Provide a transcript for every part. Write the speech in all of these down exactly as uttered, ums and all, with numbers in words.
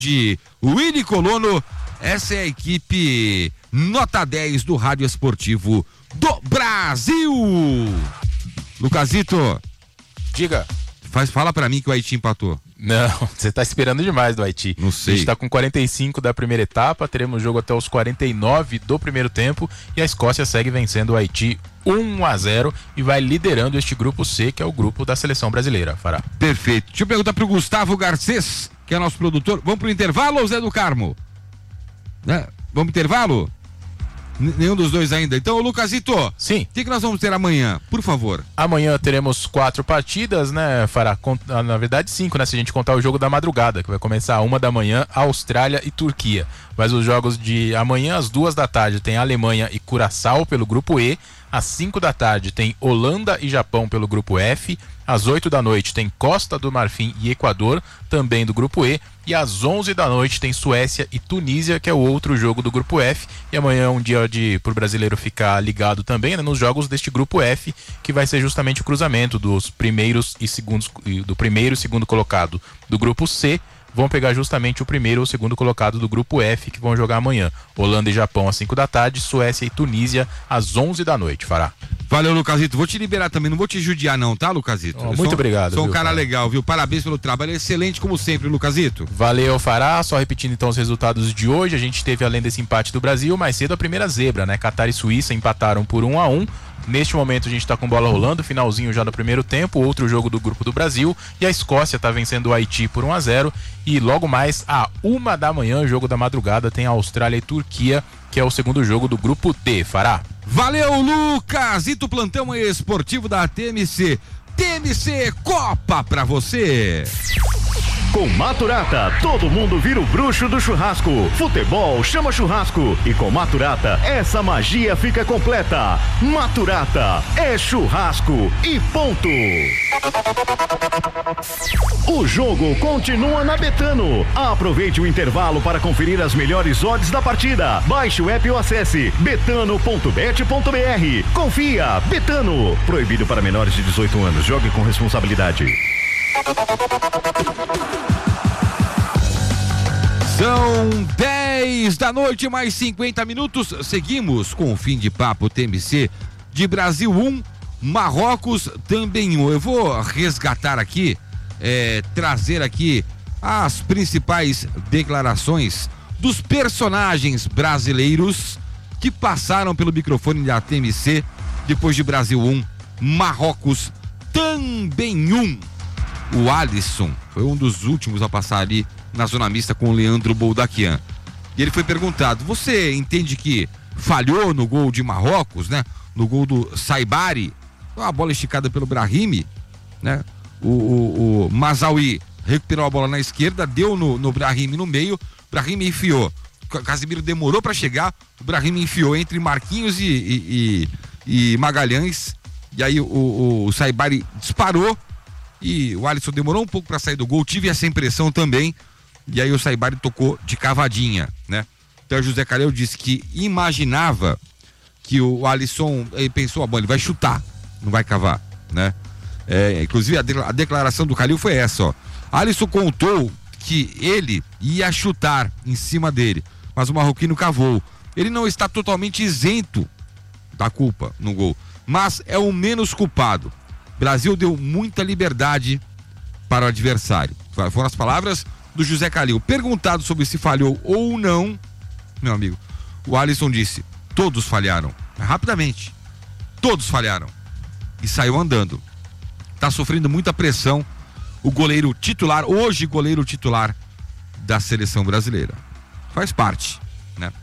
de Willy Colono. Essa é a equipe nota dez do Rádio Esportivo do Brasil. Lucasito, diga. Faz, fala pra mim que o Haiti empatou. Não, você tá esperando demais do Haiti. Não sei. A gente tá com quarenta e cinco da primeira etapa, teremos jogo até os quarenta e nove do primeiro tempo e a Escócia segue vencendo o Haiti um a zero e vai liderando este grupo C, que é o grupo da seleção brasileira. Fará. Perfeito. Deixa eu perguntar pro Gustavo Garcês, que é nosso produtor. Vamos pro intervalo ou Zé do Carmo? Né? Vamos pro intervalo? N- nenhum dos dois ainda. Então, Lucasito. Sim. O que, que nós vamos ter amanhã? Por favor. Amanhã teremos quatro partidas, né, Fará? Na verdade, cinco, né? Se a gente contar o jogo da madrugada, que vai começar a uma da manhã, Austrália e Turquia. Mas os jogos de amanhã, às duas da tarde, tem Alemanha e Curaçao pelo grupo E. Às cinco da tarde tem Holanda e Japão pelo grupo F. Às oito da noite tem Costa do Marfim e Equador, também do grupo E. E às onze da noite tem Suécia e Tunísia, que é o outro jogo do grupo F. E amanhã é um dia de pro brasileiro ficar ligado também, né, nos jogos deste grupo F, que vai ser justamente o cruzamento dos primeiros e segundos, do primeiro e segundo colocado do grupo C. Vão pegar justamente o primeiro ou o segundo colocado do grupo F, que vão jogar amanhã. Holanda e Japão às cinco da tarde, Suécia e Tunísia às onze da noite, Fará. Valeu, Lucasito. Vou te liberar também, não vou te judiar não, tá, Lucasito? Oh, muito sou, obrigado. Sou um viu, cara Fará? legal, viu? Parabéns pelo trabalho, excelente como sempre, Lucasito. Valeu, Fará. Só repetindo então os resultados de hoje, a gente teve, além desse empate do Brasil, mais cedo a primeira zebra, né? Catar e Suíça empataram por um a um. Neste momento a gente está com bola rolando, finalzinho já no primeiro tempo, outro jogo do grupo do Brasil, e a Escócia está vencendo o Haiti por um a zero, e logo mais a uma da manhã, jogo da madrugada, tem a Austrália e Turquia, que é o segundo jogo do grupo D, Fará. Valeu, Lucasito, plantão esportivo da T M C. T M C Copa pra você. Com Maturata, todo mundo vira o bruxo do churrasco. Futebol chama churrasco. E com Maturata, essa magia fica completa. Maturata é churrasco e ponto. O jogo continua na Betano. Aproveite o intervalo para conferir as melhores odds da partida. Baixe o app ou acesse betano ponto bet ponto br. Confia, Betano. Proibido para menores de dezoito anos. Jogue com responsabilidade. São dez da noite, mais cinquenta minutos. Seguimos com o fim de papo T M C de Brasil um, Marrocos também um. Eu vou resgatar aqui, é, trazer aqui as principais declarações dos personagens brasileiros que passaram pelo microfone da T M C depois de Brasil um, Marrocos também um. O Alisson foi um dos últimos a passar ali na zona mista com o Leandro Boldaquian. E ele foi perguntado: você entende que falhou no gol de Marrocos, né? No gol do Saibari, uma bola esticada pelo Brahimi, né? O, o, o Mazawi recuperou a bola na esquerda, deu no, no Brahimi no meio, Brahimi enfiou. Casimiro demorou para chegar, o Brahimi enfiou entre Marquinhos e, e, e, e Magalhães, e aí o, o, o Saibari disparou e o Alisson demorou um pouco para sair do gol. Tive essa impressão também. E aí o Saibari tocou de cavadinha, né? Então o José Calil disse que imaginava que o Alisson, ele pensou, ah, bom, ele vai chutar, não vai cavar, né? É, inclusive a, de, a declaração do Calil foi essa, ó. Alisson contou que ele ia chutar em cima dele, mas o marroquino cavou. Ele não está totalmente isento da culpa no gol, mas é o menos culpado. Brasil deu muita liberdade para o adversário. Foram as palavras do José Calil. Perguntado sobre se falhou ou não, meu amigo, o Alisson disse: todos falharam, rapidamente, todos falharam, e saiu andando. Tá sofrendo muita pressão o goleiro titular, hoje goleiro titular da seleção brasileira. Faz parte, né?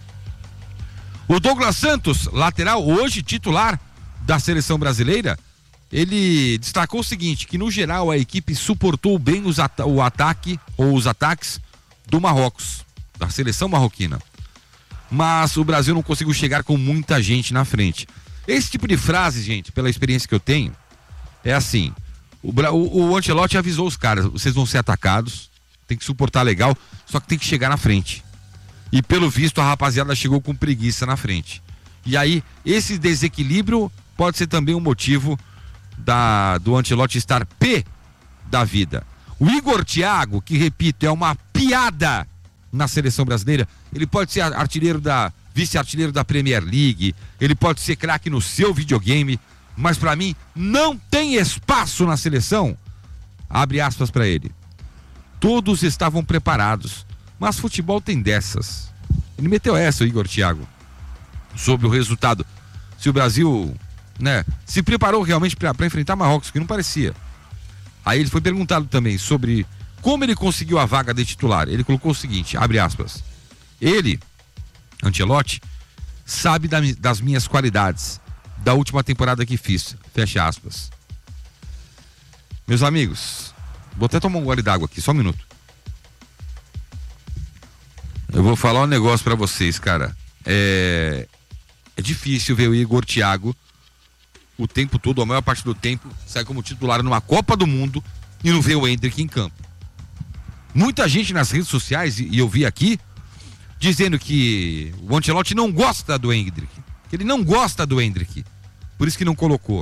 O Douglas Santos, lateral, hoje titular da seleção brasileira, ele destacou o seguinte, que no geral a equipe suportou bem os at- o ataque ou os ataques do Marrocos, da seleção marroquina. Mas o Brasil não conseguiu chegar com muita gente na frente. Esse tipo de frase, gente, pela experiência que eu tenho, é assim, o, o, o Ancelotti avisou os caras: vocês vão ser atacados, tem que suportar legal, só que tem que chegar na frente. E pelo visto a rapaziada chegou com preguiça na frente. E aí esse desequilíbrio pode ser também um motivo Da, do Ancelotti estar pé da vida. O Igor Thiago, que repito, é uma piada na seleção brasileira, ele pode ser artilheiro da, vice-artilheiro da Premier League, ele pode ser craque no seu videogame, mas pra mim não tem espaço na seleção. Abre aspas pra ele. Todos estavam preparados, mas futebol tem dessas. Ele meteu essa, o Igor Thiago, sobre o resultado. Se o Brasil, né, se preparou realmente pra, pra enfrentar Marrocos, que não parecia. Aí ele foi perguntado também sobre como ele conseguiu a vaga de titular. Ele colocou o seguinte, abre aspas. Ele, Ancelotti, sabe da, das minhas qualidades, da última temporada que fiz, fecha aspas. Meus amigos, vou até tomar um gole d'água aqui, só um minuto. Eu vou falar um negócio pra vocês, cara. É, é difícil ver o Igor Thiago o tempo todo, a maior parte do tempo, sai como titular numa Copa do Mundo e não vê o Endrick em campo. Muita gente nas redes sociais, e eu vi aqui, dizendo que o Ancelotti não gosta do Endrick, que ele não gosta do Endrick, por isso que não colocou.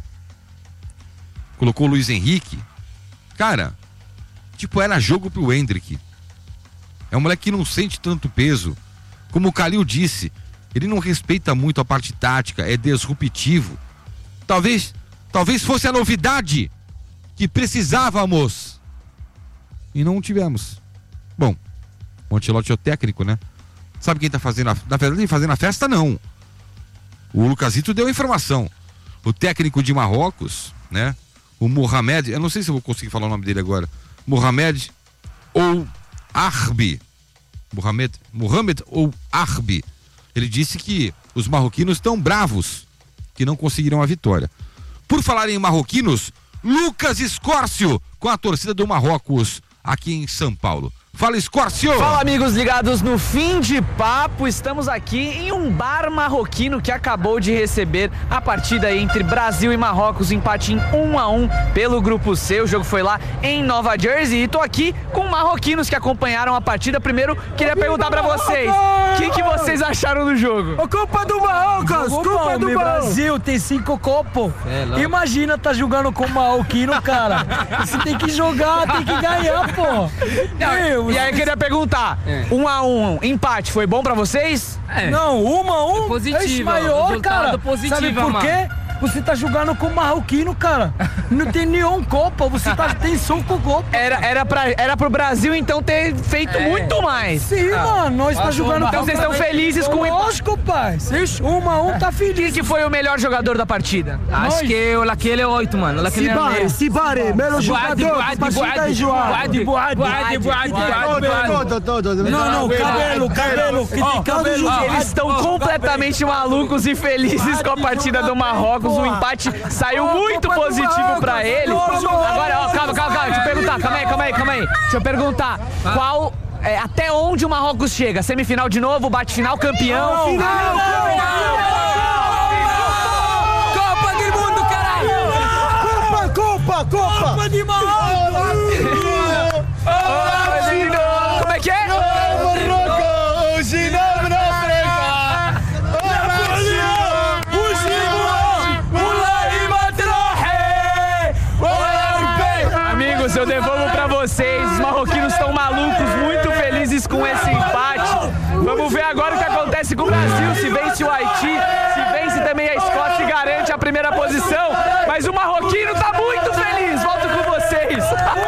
Colocou o Luiz Henrique. Cara, tipo, era jogo pro Endrick. É um moleque que não sente tanto peso. Como o Calil disse, ele não respeita muito a parte tática, é disruptivo. Talvez, talvez fosse a novidade que precisávamos. E não tivemos. Bom, o Ancelotti é o técnico, né? Sabe quem tá fazendo a... Na verdade, fazendo a festa, não. O Lucasito deu a informação. O técnico de Marrocos, né? O Mohamed, eu não sei se eu vou conseguir falar o nome dele agora. Mohamed ou Arbi. Mohamed, Mohamed ou Arbi. Ele disse que os marroquinos estão bravos, que não conseguiram a vitória. Por falar em marroquinos, Lucas Escórcio com a torcida do Marrocos aqui em São Paulo. Fala, Escórcio! Fala, amigos ligados no Fim de Papo. Estamos aqui em um bar marroquino que acabou de receber a partida entre Brasil e Marrocos, empate em um a um pelo Grupo C. O jogo foi lá em Nova Jersey e tô aqui com marroquinos que acompanharam a partida. Primeiro, queria perguntar pra vocês, o que, que vocês acharam do jogo? A culpa do Marrocos, culpa do Brasil, tem cinco copos. É, imagina tá jogando com o marroquino, cara. Você tem que jogar, tem que ganhar, pô. Não, e aí eu queria perguntar, é. um a um, empate, foi bom pra vocês? É. Não, um a um, é positivo, maior, cara. Positivo, sabe por mano. quê? Você tá jogando com o marroquino, cara. Não tem nenhum copa, você tá, tem cinco copa. Era, era, pra, era pro Brasil, então, ter feito é. muito mais. Sim, ah. mano, nós tá jogando... Então vocês estão felizes com o empate? Lógico, pai. Um a um tá feliz. Quem que foi o melhor jogador da partida? Acho nós. que o Laquele é oito, mano. Sibare, Sibare, melhor jogador. Boade, Boade, Boade, Boade, Não, não, cabelo, cabelo, que tem cabelo. Eles estão completamente malucos e felizes com a partida do Marrocos. O empate saiu muito positivo pra eles. Agora, ó, calma, calma, calma, deixa eu perguntar, calma aí, calma aí, calma aí. Deixa eu perguntar, qual, é, até onde o Marrocos chega? Semifinal de novo, bate final, campeão? Final, Copa do Mundo, caralho! Copa, Copa, Copa! Copa de Marrocos! Como é que é? Eu devolvo pra vocês, os marroquinos estão malucos, muito felizes com esse empate. Vamos ver agora o que acontece com o Brasil, se vence o Haiti, se vence também a Escócia e garante a primeira posição. Mas o marroquino tá muito feliz, volto com vocês.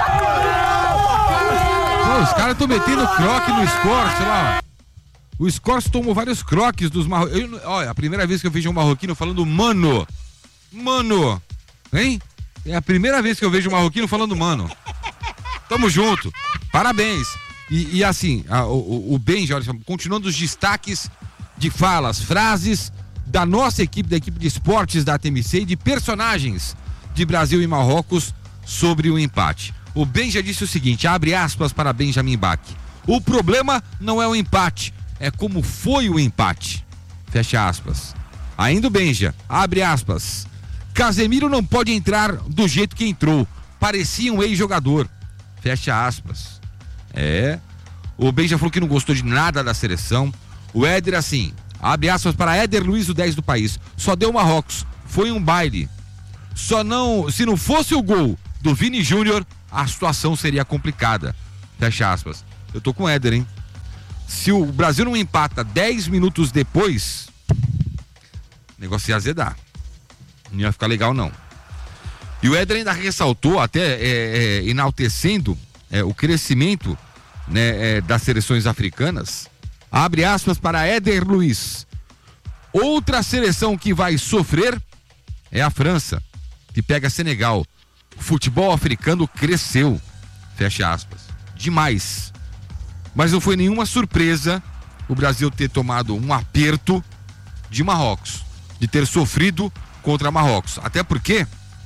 Pô, os caras estão metendo croque no Escócia lá. O Escócia tomou vários croques dos marroquinos. Olha, a primeira vez que eu vejo um marroquino falando mano, mano, hein? É a primeira vez que eu vejo um marroquino falando mano. Tamo junto. Parabéns. E, e assim, a, o, o Benja, olha, continuando os destaques de falas, frases da nossa equipe, da equipe de esportes da T M C e de personagens de Brasil e Marrocos sobre o empate. O Benja disse o seguinte, abre aspas para Benjamin Bach. O problema não é o empate, é como foi o empate. Fecha aspas. Ainda o Benja, abre aspas. Casemiro não pode entrar do jeito que entrou. Parecia um ex-jogador. Fecha aspas. É. O Benja falou que não gostou de nada da seleção. O Éder, assim, abre aspas para Éder Luiz, o dez do país. Só deu Marrocos. Foi um baile. Só não. Se não fosse o gol do Vini Júnior, a situação seria complicada. Fecha aspas. Eu tô com o Éder, hein? Se o Brasil não empata dez minutos depois, o negócio ia azedar. Não ia ficar legal, não. E o Éder ainda ressaltou, até é, é, enaltecendo é, o crescimento, né, é, das seleções africanas. Abre aspas para Éder Luiz. Outra seleção que vai sofrer é a França, que pega Senegal. O futebol africano cresceu. Fecha aspas. Demais. Mas não foi nenhuma surpresa o Brasil ter tomado um aperto de Marrocos, de ter sofrido contra Marrocos. Até porque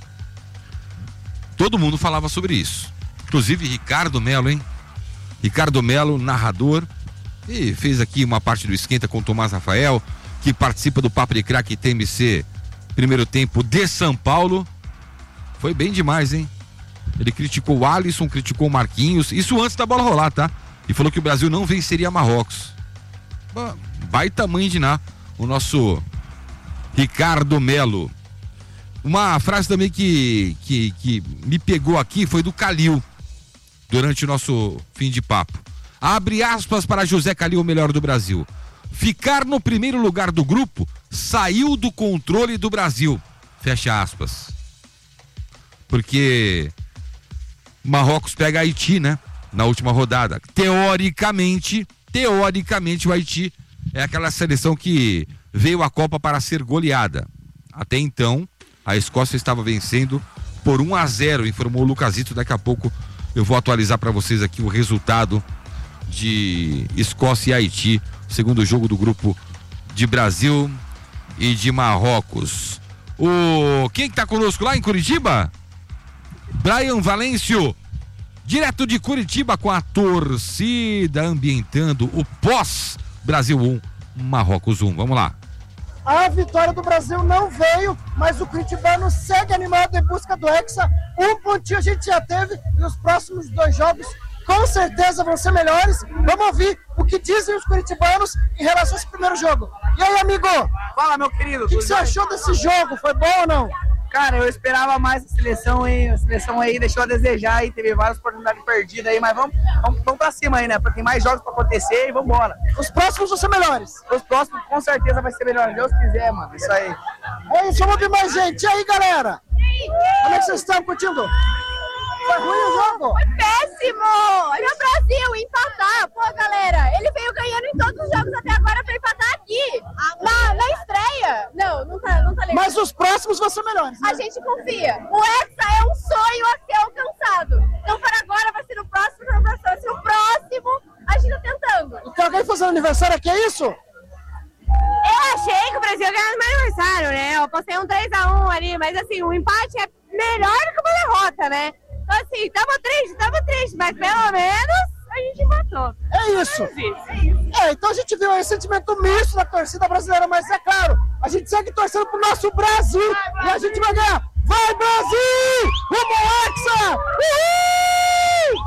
todo mundo falava sobre isso. Inclusive Ricardo Melo, hein? Ricardo Melo, narrador, e fez aqui uma parte do esquenta com o Tomás Rafael, que participa do Papo de Craque T M C primeiro tempo de São Paulo. Foi bem demais, hein? Ele criticou o Alisson, criticou o Marquinhos, isso antes da bola rolar, tá? E falou que o Brasil não venceria Marrocos. Baita mãe de Ná, o nosso Ricardo Melo. Uma frase também que, que, que me pegou aqui foi do Calil, durante o nosso fim de papo. Abre aspas para José Calil, o melhor do Brasil. Ficar no primeiro lugar do grupo saiu do controle do Brasil. Fecha aspas. Porque Marrocos pega Haiti, né? Na última rodada. Teoricamente, teoricamente o Haiti é aquela seleção que veio à Copa para ser goleada. Até então, a Escócia estava vencendo por um a zero, informou o Lucasito. Daqui a pouco eu vou atualizar para vocês aqui o resultado de Escócia e Haiti, segundo jogo do grupo de Brasil e de Marrocos. O quem que tá conosco lá em Curitiba? Brian Valêncio, direto de Curitiba, com a torcida ambientando o pós Brasil um, Marrocos um. Vamos lá. A vitória do Brasil não veio, mas o curitibano segue animado em busca do Hexa. Um pontinho a gente já teve e os próximos dois jogos com certeza vão ser melhores. Vamos ouvir o que dizem os curitibanos em relação a esse primeiro jogo. E aí, amigo? Fala, meu querido. O que, que você achou desse jogo? Foi bom ou não? Cara, eu esperava mais a seleção, hein? A seleção aí deixou a desejar e teve várias oportunidades perdidas aí, mas vamos, vamos, vamos pra cima aí, né? Porque tem mais jogos pra acontecer e vamos embora. Os próximos vão ser melhores? Os próximos com certeza vai ser melhor, se Deus quiser, mano. Isso aí. É isso, vamos ouvir mais gente. E aí, galera? Como é que vocês estão curtindo? Foi ruim o jogo? Foi péssimo! Olha o Brasil empatar. Pô, galera, ele veio ganhando em todos os jogos até agora pra empatar aqui. Na, na estreia. Não, não tá, não tá legal. Mas os próximos vão ser melhores, né? A gente confia. O Hexa é um sonho a ser alcançado. Então, para agora, vai ser no próximo, no próximo, vai ser no próximo. A gente tá tentando. Então, alguém fazendo aniversário aqui, é isso? Eu achei que o Brasil ia ganhar no meu aniversário, né? Eu apostei um três a um ali, mas assim, o empate é melhor que uma derrota, né? Então assim, tava triste, tava triste, mas pelo menos a gente empatou. É isso. É, então a gente viu aí sentimento misto da torcida brasileira, mas é claro, a gente segue torcendo pro nosso Brasil e a gente vai ganhar. Vai, Brasil! Rumo Hexa! Uhul!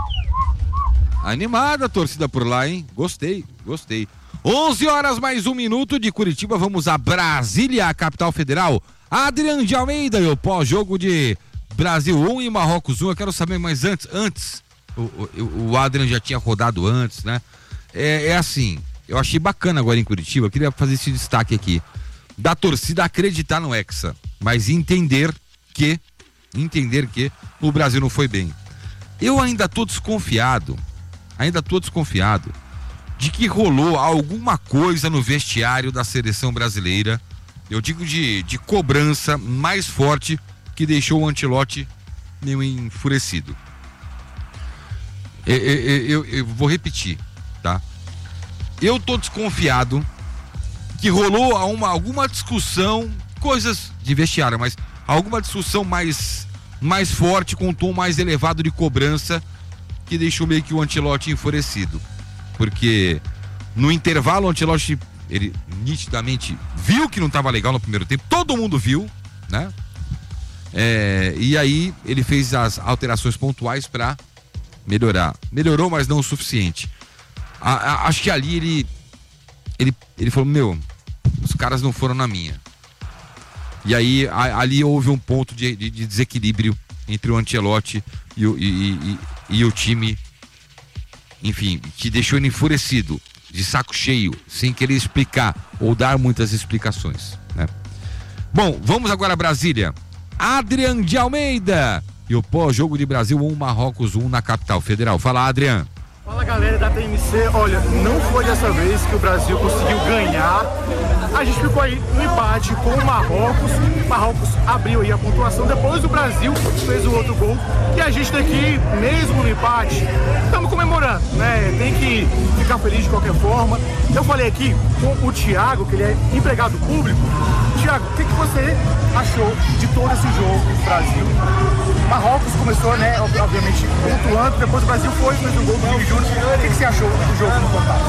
Animada a torcida por lá, hein? Gostei, gostei. onze horas mais um minuto de Curitiba, vamos a Brasília, a capital federal. Adriano de Almeida e o pós-jogo de Brasil um e Marrocos um. Eu quero saber, mas antes, antes, o, o, o Adrian já tinha rodado antes, né? É, é assim, eu achei bacana agora em Curitiba, eu queria fazer esse destaque aqui, da torcida acreditar no Hexa, mas entender que, entender que o Brasil não foi bem. Eu ainda tô desconfiado, ainda tô desconfiado de que rolou alguma coisa no vestiário da seleção brasileira, eu digo de, de cobrança mais forte, que deixou o Ancelotti meio enfurecido. Eu, eu, eu, eu vou repetir, tá? Eu tô desconfiado que rolou uma, alguma discussão, coisas de vestiário, mas alguma discussão mais, mais forte, com um tom mais elevado de cobrança, que deixou meio que o Ancelotti enfurecido. Porque no intervalo o Ancelotti, ele nitidamente viu que não estava legal no primeiro tempo, todo mundo viu, né? É, e aí ele fez as alterações pontuais para melhorar. Melhorou, mas não o suficiente. A, a, acho que ali ele, ele ele falou, meu, os caras não foram na minha. E aí a, ali houve um ponto de, de, de desequilíbrio entre o Ancelotti e o, e, e, e o time, enfim, que deixou ele enfurecido. de saco cheio, sem querer explicar ou dar muitas explicações, né? Bom, vamos agora a Brasília. Adrian de Almeida e o pós-jogo de Brasil um, Marrocos um na capital federal. Fala, Adrian. Fala, galera da T M C. Olha, não foi dessa vez que o Brasil conseguiu ganhar. A gente ficou aí no empate com o Marrocos. O Marrocos abriu aí a pontuação. Depois o Brasil fez o outro gol. E a gente daqui, mesmo no empate, estamos comemorando, né? Tem que ficar feliz de qualquer forma. Eu falei aqui com o Thiago, que ele é empregado público. Thiago, o que, que você achou de todo esse jogo do Brasil? Marrocos começou, né, obviamente, pontuando. Depois o Brasil foi, fez um gol do Vini Júnior. O que, que você achou do jogo no total?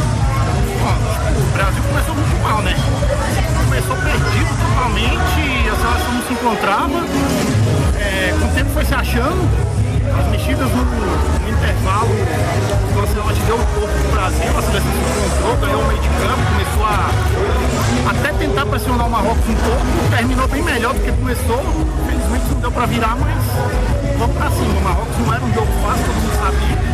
O Brasil começou muito mal, né? Começou perdido totalmente, a seleção não se encontrava. É, com o tempo foi se achando, as mexidas no, no intervalo, o Ancelotti deu um pouco pro Brasil, a seleção se encontrou, ganhou o meio de campo, começou a até tentar pressionar o Marrocos um pouco, terminou bem melhor do que começou. Infelizmente não deu pra virar, mas vamos pra cima. O Marrocos não era um jogo fácil, todo mundo sabia.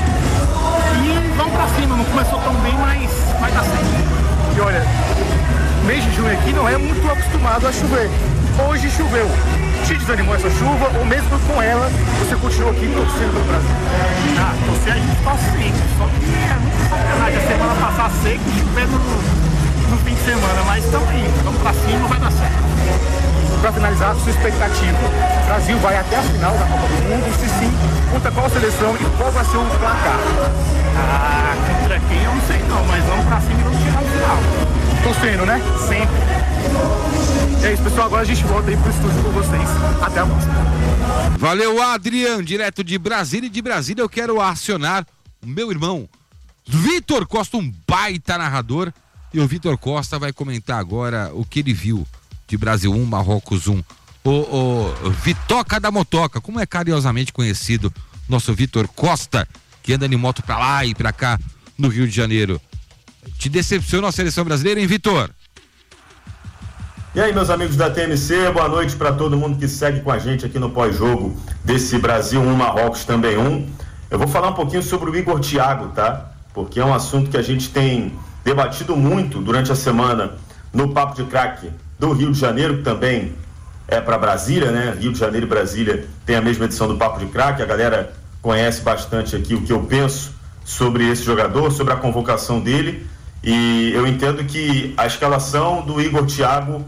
E vamos pra cima, não começou tão bem, mas vai dar certo. E olha, o mês de junho aqui não é muito acostumado a chover. Hoje choveu. Te desanimou essa chuva ou mesmo com ela, você continuou aqui torcendo pelo Brasil? Ah, torcer a gente torce sempre, só que é muito sacanagem a semana passar seco e chover no, no fim de semana, mas estamos aí, vamos pra cima, vai dar certo. Para finalizar, sua expectativa, o Brasil vai até a final da Copa do Mundo, se sim, contra qual seleção e qual vai ser o placar? Ah, contra quem eu não sei não, mas vamos pra cima e vamos chegar no final. Torcendo, né? Sempre. É isso, pessoal, agora a gente volta aí pro estúdio com vocês. Até a próxima. Valeu, Adrian, direto de Brasília. E de Brasília eu quero acionar o meu irmão Vitor Costa, um baita narrador. E o Vitor Costa vai comentar agora o que ele viu de Brasil um, Marrocos um. O, o Vitoca da Motoca, como é carinhosamente conhecido, nosso Vitor Costa, que anda de moto pra lá e pra cá no Rio de Janeiro. Te decepcionou a seleção brasileira, hein, Vitor? E aí, meus amigos da T M C, boa noite para todo mundo que segue com a gente aqui no pós-jogo desse Brasil um, Marrocos também um. Eu vou falar um pouquinho sobre o Igor Thiago, tá? Porque é um assunto que a gente tem debatido muito durante a semana no Papo de Craque do Rio de Janeiro, que também é para Brasília, né? Rio de Janeiro e Brasília tem a mesma edição do Papo de Craque. A galera conhece bastante aqui o que eu penso sobre esse jogador, sobre a convocação dele. E eu entendo que a escalação do Igor Thiago,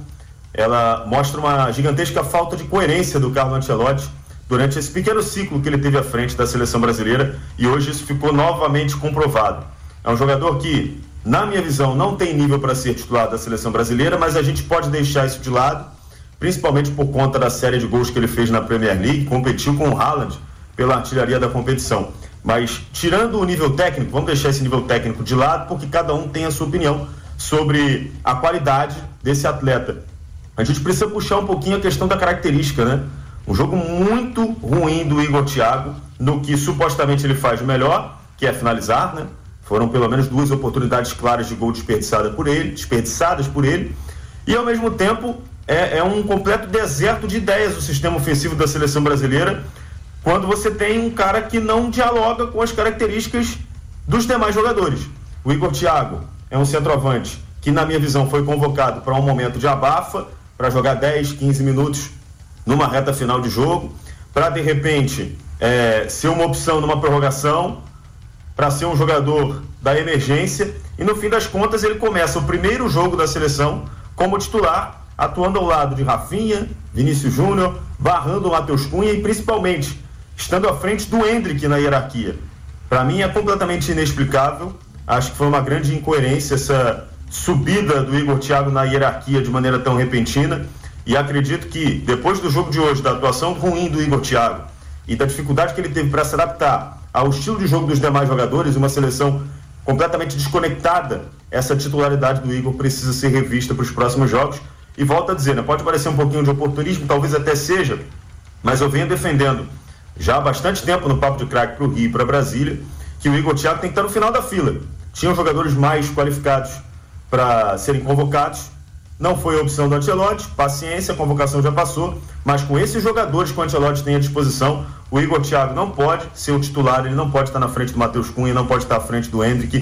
ela mostra uma gigantesca falta de coerência do Carlo Ancelotti durante esse pequeno ciclo que ele teve à frente da seleção brasileira, e hoje isso ficou novamente comprovado. É um jogador que, na minha visão, não tem nível para ser titular da seleção brasileira, mas a gente pode deixar isso de lado, principalmente por conta da série de gols que ele fez na Premier League, competiu com o Haaland pela artilharia da competição. Mas, tirando o nível técnico, vamos deixar esse nível técnico de lado, porque cada um tem a sua opinião sobre a qualidade desse atleta. A gente precisa puxar um pouquinho a questão da característica, né? Um jogo muito ruim do Igor Thiago, no que supostamente ele faz melhor, que é finalizar, né? Foram pelo menos duas oportunidades claras de gol desperdiçadas por ele, desperdiçadas por ele, e ao mesmo tempo é, é um completo deserto de ideias o sistema ofensivo da seleção brasileira, quando você tem um cara que não dialoga com as características dos demais jogadores. O Igor Thiago é um centroavante que, na minha visão, foi convocado para um momento de abafa, para jogar dez, quinze minutos numa reta final de jogo, para de repente é, ser uma opção numa prorrogação, para ser um jogador da emergência, e no fim das contas ele começa o primeiro jogo da seleção como titular, atuando ao lado de Rafinha, Vinícius Júnior, barrando o Matheus Cunha e principalmente estando à frente do Endrick na hierarquia. Para mim é completamente inexplicável, acho que foi uma grande incoerência essa subida do Igor Thiago na hierarquia de maneira tão repentina, e acredito que depois do jogo de hoje, da atuação ruim do Igor Thiago e da dificuldade que ele teve para se adaptar ao estilo de jogo dos demais jogadores, uma seleção completamente desconectada, essa titularidade do Igor precisa ser revista para os próximos jogos. E volto a dizer, né, pode parecer um pouquinho de oportunismo, talvez até seja, mas eu venho defendendo já há bastante tempo no Papo de Craque para o Rio e para Brasília, que o Igor Thiago tem que estar no final da fila. Tinham jogadores mais qualificados para serem convocados, não foi a opção do Ancelotti, paciência, a convocação já passou, mas com esses jogadores que o Ancelotti tem à disposição, o Igor Thiago não pode ser o titular, ele não pode estar na frente do Matheus Cunha, não pode estar à frente do Endrick,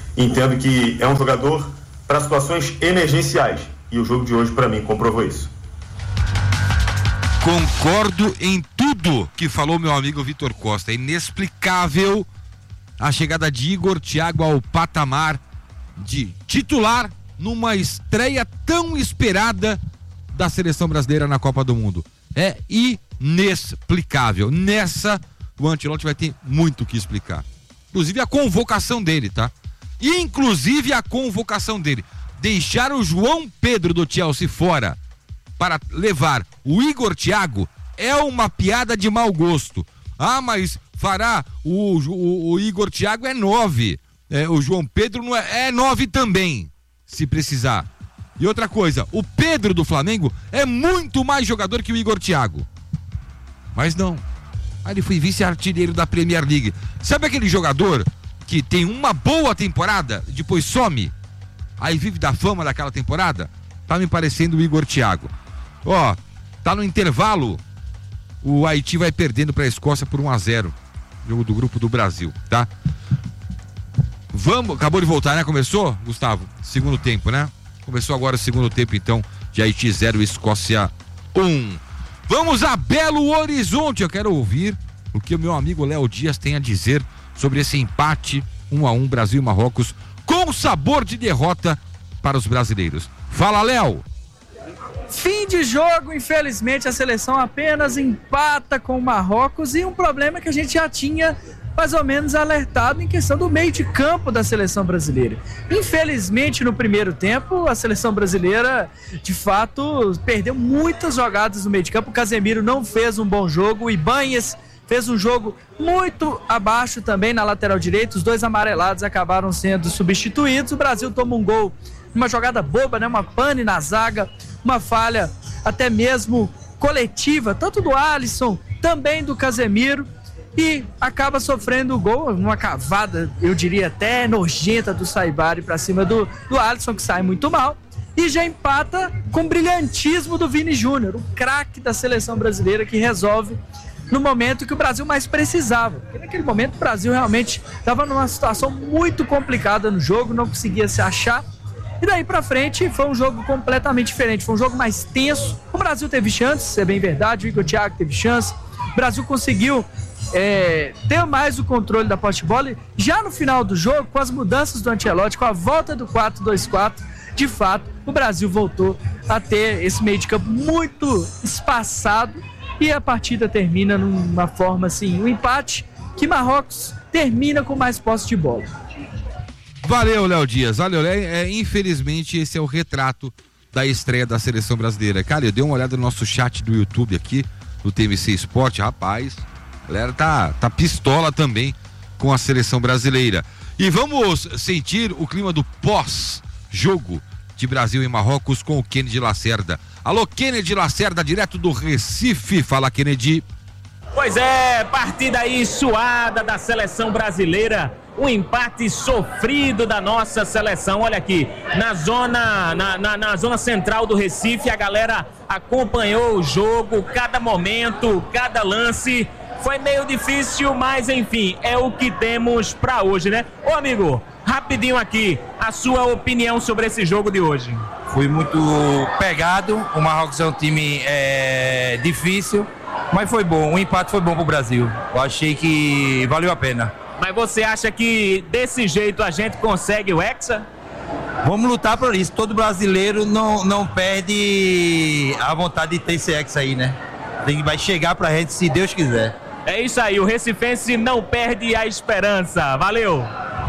Entendo que é um jogador para situações emergenciais. E o jogo de hoje, para mim, comprovou isso. Concordo em tudo que falou meu amigo Vitor Costa. É inexplicável a chegada de Igor Thiago ao patamar de titular numa estreia tão esperada da seleção brasileira na Copa do Mundo. É inexplicável. Nessa, o Ancelotti vai ter muito o que explicar. Inclusive a convocação dele, tá? Inclusive a convocação dele. Deixar o João Pedro do Chelsea fora para levar o Igor Thiago é uma piada de mau gosto. Ah, mas fará o, o, o Igor Thiago é nove. É, o João Pedro não é, é nove também, se precisar. E outra coisa, o Pedro do Flamengo é muito mais jogador que o Igor Thiago. Mas não. Aí ele foi vice-artilheiro da Premier League. Sabe aquele jogador que tem uma boa temporada, depois some, aí vive da fama daquela temporada? Tá me parecendo o Igor Thiago. Ó, tá no intervalo, o Haiti vai perdendo pra Escócia por um a zero. Jogo do grupo do Brasil, tá? Vamos, acabou de voltar, né? Começou, Gustavo? Segundo tempo, né? Começou agora o segundo tempo, então, de Haiti zero, Escócia um. Vamos a Belo Horizonte. Eu quero ouvir o que o meu amigo Léo Dias tem a dizer sobre esse empate um a um, Brasil e Marrocos, com sabor de derrota para os brasileiros. Fala, Léo! Fim de jogo, infelizmente a seleção apenas empata com o Marrocos, e um problema que a gente já tinha mais ou menos alertado em questão do meio de campo da seleção brasileira. Infelizmente, no primeiro tempo, a seleção brasileira, de fato, perdeu muitas jogadas no meio de campo. O Casemiro não fez um bom jogo, o Ibanez fez um jogo muito abaixo também na lateral direita. Os dois amarelados acabaram sendo substituídos. O Brasil toma um gol, uma jogada boba, né? Uma pane na zaga, uma falha até mesmo coletiva, tanto do Alisson, também do Casemiro, e acaba sofrendo o gol, uma cavada, eu diria até nojenta, do Saibari para cima do, do Alisson, que sai muito mal, e já empata com brilhantismo do Vini Júnior, o craque da seleção brasileira, que resolve no momento que o Brasil mais precisava. Porque naquele momento o Brasil realmente estava numa situação muito complicada no jogo, não conseguia se achar. E daí pra frente foi um jogo completamente diferente, foi um jogo mais tenso. O Brasil teve chance, isso é bem verdade, o Igor Thiago teve chance. O Brasil conseguiu é, ter mais o controle da posse de bola. Já no final do jogo, com as mudanças do Ancelotti, com a volta do quatro dois quatro, de fato, o Brasil voltou a ter esse meio de campo muito espaçado, e a partida termina numa forma assim, um empate que Marrocos termina com mais posse de bola. Valeu, Léo Dias. Valeu, é, é, infelizmente esse é o retrato da estreia da seleção brasileira. Cara, eu dei uma olhada no nosso chat do YouTube aqui, do T M C Esporte, rapaz, a galera tá, tá pistola também com a seleção brasileira. E vamos sentir o clima do pós-jogo de Brasil e Marrocos com o Kennedy Lacerda. Alô, Kennedy Lacerda, direto do Recife. Fala, Kennedy. Pois é, partida aí suada da seleção brasileira, um empate sofrido da nossa seleção. Olha aqui, na zona, na, na, na zona central do Recife, a galera acompanhou o jogo, cada momento, cada lance. Foi meio difícil, mas enfim, é o que temos pra hoje, né? Ô amigo, rapidinho aqui, a sua opinião sobre esse jogo de hoje. Fui muito pegado, o Marrocos é um time é, difícil, mas foi bom, o empate foi bom pro Brasil. Eu achei que valeu a pena. Mas você acha que desse jeito a gente consegue o Hexa? Vamos lutar por isso, todo brasileiro não, não perde a vontade de ter esse Hexa aí, né? Tem, vai chegar pra gente se Deus quiser. É isso aí, o recifense não perde a esperança, valeu!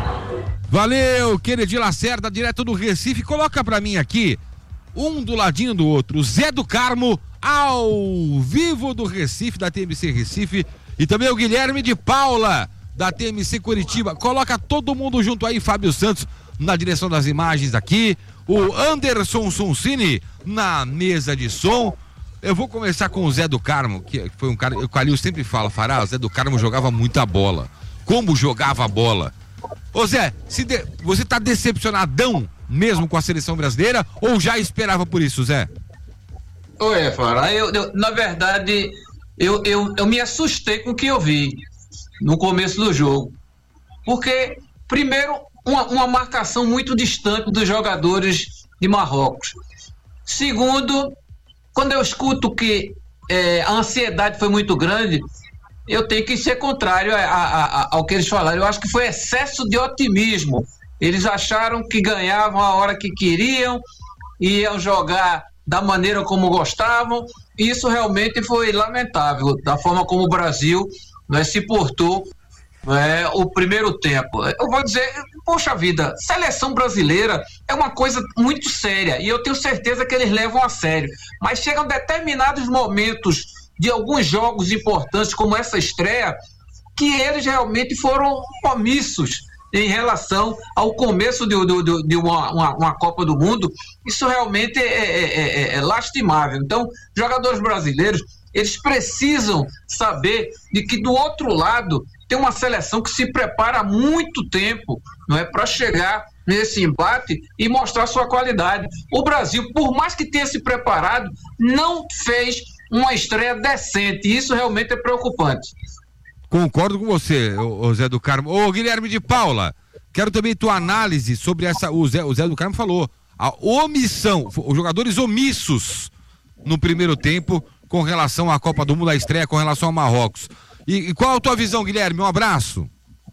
Valeu, Kennedy Lacerda, direto do Recife. Coloca pra mim aqui, um do ladinho do outro, o Zé do Carmo, ao vivo do Recife, da T M C Recife, e também o Guilherme de Paula, da T M C Curitiba. Coloca todo mundo junto aí, Fábio Santos na direção das imagens aqui, o Anderson Sonsini na mesa de som. Eu vou começar com o Zé do Carmo, que foi um cara, o Calil sempre fala, Fará, o Zé do Carmo jogava muita bola. Como jogava a bola? Ô Zé, se de, você tá decepcionadão mesmo com a seleção brasileira ou já esperava por isso, Zé? Oi, Fará, eu, eu, na verdade, eu, eu, eu me assustei com o que eu vi no começo do jogo. Porque, primeiro, uma, uma marcação muito distante dos jogadores de Marrocos. Segundo, quando eu escuto que é, a ansiedade foi muito grande, eu tenho que ser contrário a, a, a, ao que eles falaram. Eu acho que foi excesso de otimismo. Eles acharam que ganhavam a hora que queriam, iam jogar da maneira como gostavam. Isso realmente foi lamentável, da forma como o Brasil, né, se portou, né, o primeiro tempo. Eu vou dizer, poxa vida, seleção brasileira é uma coisa muito séria e eu tenho certeza que eles levam a sério. Mas chegam determinados momentos de alguns jogos importantes, como essa estreia, que eles realmente foram omissos em relação ao começo de, de, de uma, uma, uma Copa do Mundo. Isso realmente é, é, é, é lastimável. Então, jogadores brasileiros, eles precisam saber de que do outro lado tem uma seleção que se prepara há muito tempo, não é, para chegar nesse embate e mostrar sua qualidade. O Brasil, por mais que tenha se preparado, não fez uma estreia decente, e isso realmente é preocupante. Concordo com você, o Zé do Carmo. Ô, Guilherme de Paula, quero também tua análise sobre essa. O Zé, o Zé do Carmo falou, a omissão, os jogadores omissos no primeiro tempo com relação à Copa do Mundo, a estreia, com relação ao Marrocos. E, e qual a tua visão, Guilherme? Um abraço.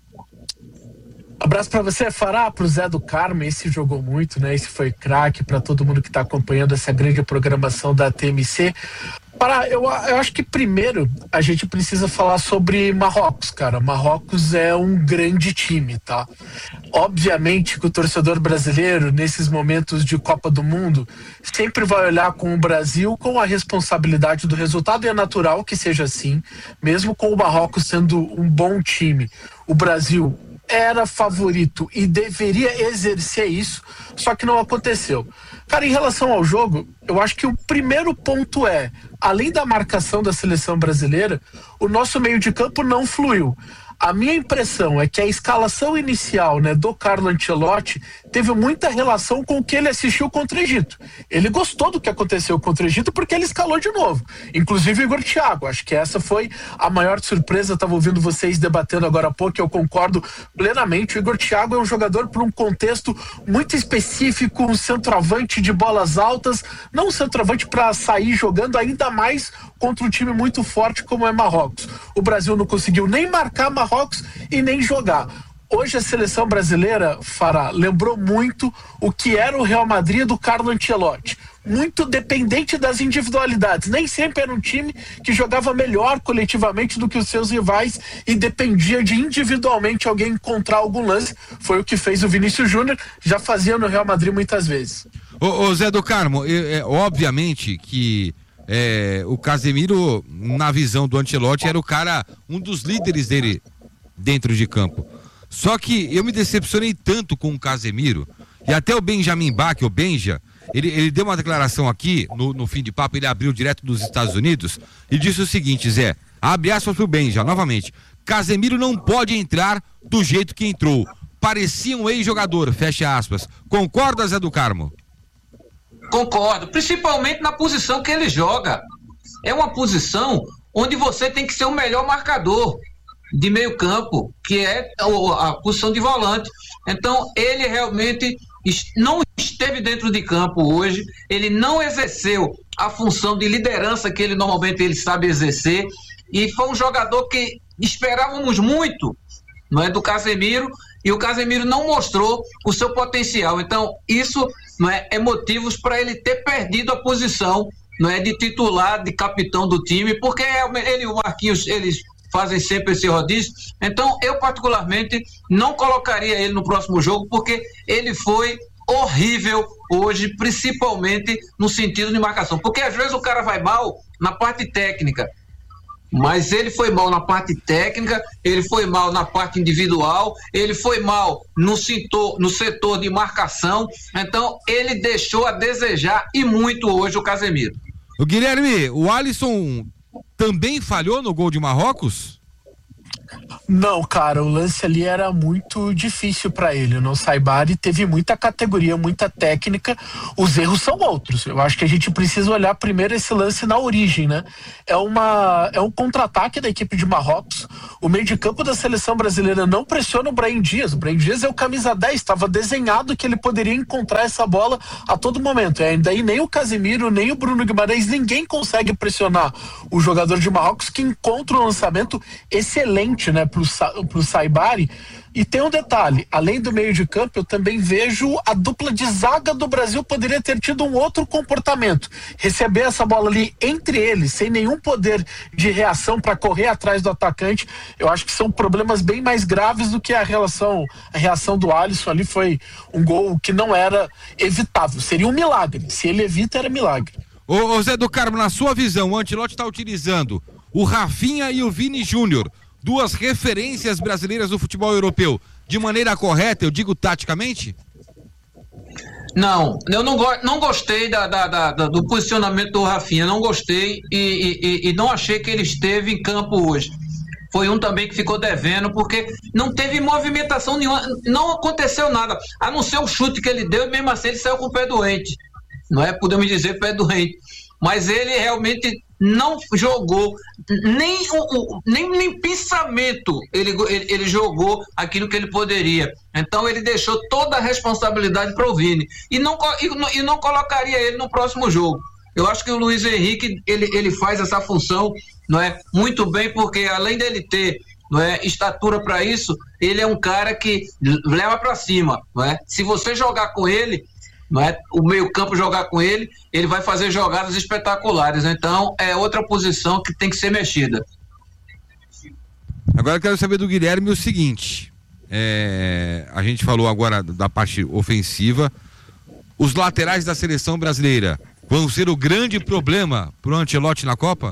Abraço pra você, Fará, pro Zé do Carmo. Esse jogou muito, né? Esse foi craque pra todo mundo que tá acompanhando essa grande programação da T M C. Para, eu, eu acho que primeiro a gente precisa falar sobre Marrocos, cara. Marrocos é um grande time, tá? Obviamente que o torcedor brasileiro, nesses momentos de Copa do Mundo, sempre vai olhar com o Brasil com a responsabilidade do resultado, e é natural que seja assim, mesmo com o Marrocos sendo um bom time. O Brasil era favorito e deveria exercer isso, só que não aconteceu. Cara, em relação ao jogo, eu acho que o primeiro ponto é, além da marcação da seleção brasileira, o nosso meio de campo não fluiu. A minha impressão é que a escalação inicial, né, do Carlo Ancelotti teve muita relação com o que ele assistiu contra o Egito. Ele gostou do que aconteceu contra o Egito porque ele escalou de novo. Inclusive o Igor Thiago. Acho que essa foi a maior surpresa. Eu estava ouvindo vocês debatendo agora há pouco, eu concordo plenamente. O Igor Thiago é um jogador por um contexto muito específico, um centroavante de bolas altas, não um centroavante para sair jogando, ainda mais contra um time muito forte como é Marrocos. O Brasil não conseguiu nem marcar Marrocos e nem jogar. Hoje a seleção brasileira, Fará, lembrou muito o que era o Real Madrid do Carlo Ancelotti. Muito dependente das individualidades. Nem sempre era um time que jogava melhor coletivamente do que os seus rivais e dependia de individualmente alguém encontrar algum lance. Foi o que fez o Vinícius Júnior, já fazia no Real Madrid muitas vezes. Ô, ô Zé do Carmo, é, é, obviamente que É, o Casemiro, na visão do Ancelotti, era o cara, um dos líderes dele dentro de campo. Só que eu me decepcionei tanto com o Casemiro, e até o Benjamin Bach, o Benja, ele, ele deu uma declaração aqui, no, no fim de papo, ele abriu direto dos Estados Unidos, e disse o seguinte, Zé, abre aspas pro Benja, novamente, Casemiro não pode entrar do jeito que entrou, parecia um ex-jogador, fecha aspas. Concorda, Zé do Carmo? Concordo, principalmente na posição que ele joga. É uma posição onde você tem que ser o melhor marcador de meio campo, que é a posição de volante. Então, ele realmente não esteve dentro de campo hoje, ele não exerceu a função de liderança que ele normalmente ele sabe exercer, e foi um jogador que esperávamos muito, não é, do Casemiro, e o Casemiro não mostrou o seu potencial. Então, isso não é, é motivos para ele ter perdido a posição, não é, de titular, de capitão do time, porque ele e o Marquinhos, eles fazem sempre esse rodízio. Então, eu particularmente não colocaria ele no próximo jogo, porque ele foi horrível hoje, principalmente no sentido de marcação, porque às vezes o cara vai mal na parte técnica, mas ele foi mal na parte técnica, ele foi mal na parte individual, ele foi mal no setor, no setor de marcação. Então ele deixou a desejar e muito hoje o Casemiro. O Guilherme, o Alisson também falhou no gol de Marrocos? Não, cara, o lance ali era muito difícil para ele. O Saibari teve muita categoria, muita técnica. Os erros são outros. Eu acho que a gente precisa olhar primeiro esse lance na origem, né? É, uma, é um contra-ataque da equipe de Marrocos. O meio de campo da seleção brasileira não pressiona o Brahim Dias. O Brahim Dias é o camisa dez. Estava desenhado que ele poderia encontrar essa bola a todo momento. E daí nem o Casemiro, nem o Bruno Guimarães, ninguém consegue pressionar o jogador de Marrocos, que encontra um lançamento excelente, né, pro, pro Saibari. E tem um detalhe, além do meio de campo, eu também vejo a dupla de zaga do Brasil poderia ter tido um outro comportamento. Receber essa bola ali entre eles, sem nenhum poder de reação para correr atrás do atacante, eu acho que são problemas bem mais graves do que a relação, a reação do Alisson ali. Foi um gol que não era evitável, seria um milagre. Se ele evita, era milagre. Ô, ô Zé do Carmo, na sua visão, o Ancelotti está utilizando o Rafinha e o Vini Júnior, duas referências brasileiras do futebol europeu, de maneira correta, eu digo taticamente? Não, eu não, go não gostei da, da, da, do posicionamento do Rafinha, não gostei e, e, e não achei que ele esteve em campo hoje. Foi um também que ficou devendo, porque não teve movimentação nenhuma, não aconteceu nada, a não ser o chute que ele deu, e mesmo assim ele saiu com o pé doente, não é, podemos dizer pé doente, mas ele realmente não jogou, nem o, nem, nem pensamento ele, ele, ele jogou aquilo que ele poderia. Então ele deixou toda a responsabilidade para o Vini e não, e, e não colocaria ele no próximo jogo. Eu acho que o Luiz Henrique ele, ele faz essa função, não é, muito bem, porque além dele ter, não é, estatura para isso, ele é um cara que leva para cima, não é? Se você jogar com ele, não é, o meio-campo jogar com ele, ele vai fazer jogadas espetaculares. Então é outra posição que tem que ser mexida. Agora eu quero saber do Guilherme o seguinte, é, a gente falou agora da parte ofensiva, os laterais da seleção brasileira vão ser o grande problema pro Ancelotti na Copa?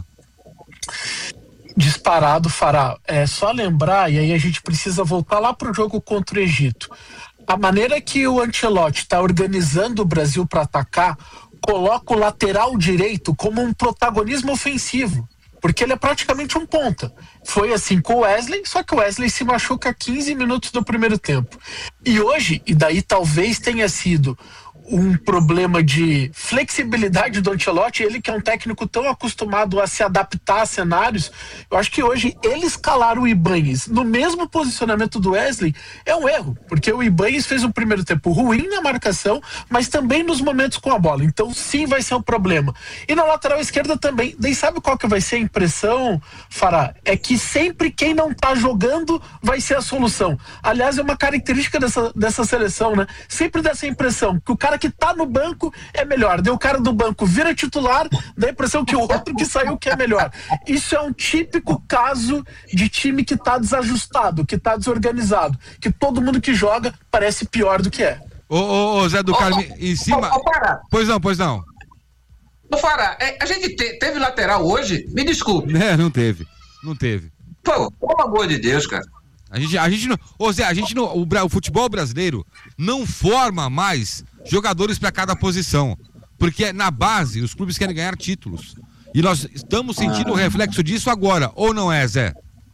Disparado, Fará. É só lembrar, e aí a gente precisa voltar lá pro jogo contra o Egito. A maneira que o Ancelotti está organizando o Brasil para atacar coloca o lateral direito como um protagonismo ofensivo, porque ele é praticamente um ponta. Foi assim com o Wesley, só que o Wesley se machuca quinze minutos do primeiro tempo. E hoje, e daí talvez tenha sido um problema de flexibilidade do Ancelotti, ele que é um técnico tão acostumado a se adaptar a cenários, eu acho que hoje ele escalar o Ibañez no mesmo posicionamento do Wesley é um erro, porque o Ibañez fez um primeiro tempo ruim na marcação, mas também nos momentos com a bola, então sim vai ser um problema. E na lateral esquerda também, daí sabe qual que vai ser a impressão, Fará? É que sempre quem não tá jogando vai ser a solução. Aliás, é uma característica dessa, dessa seleção, né? Sempre dá essa impressão que o cara que tá no banco é melhor, daí o cara do banco vira titular, dá a impressão que o outro que saiu que é melhor. Isso é um típico caso de time que tá desajustado, que tá desorganizado, que todo mundo que joga parece pior do que é. Ô, ô, ô Zé do Carmo, em cima... Ô, Fará. Pois não, pois não. Ô, Fará, é, a gente te, teve lateral hoje? Me desculpe. É, não teve, não teve. Pô, pelo amor de Deus, cara. A gente, a gente não... Ô Zé, a gente não... O, o futebol brasileiro não forma mais jogadores para cada posição, porque na base os clubes querem ganhar títulos e nós estamos sentindo ah. o reflexo disso agora, ou não é, Zé?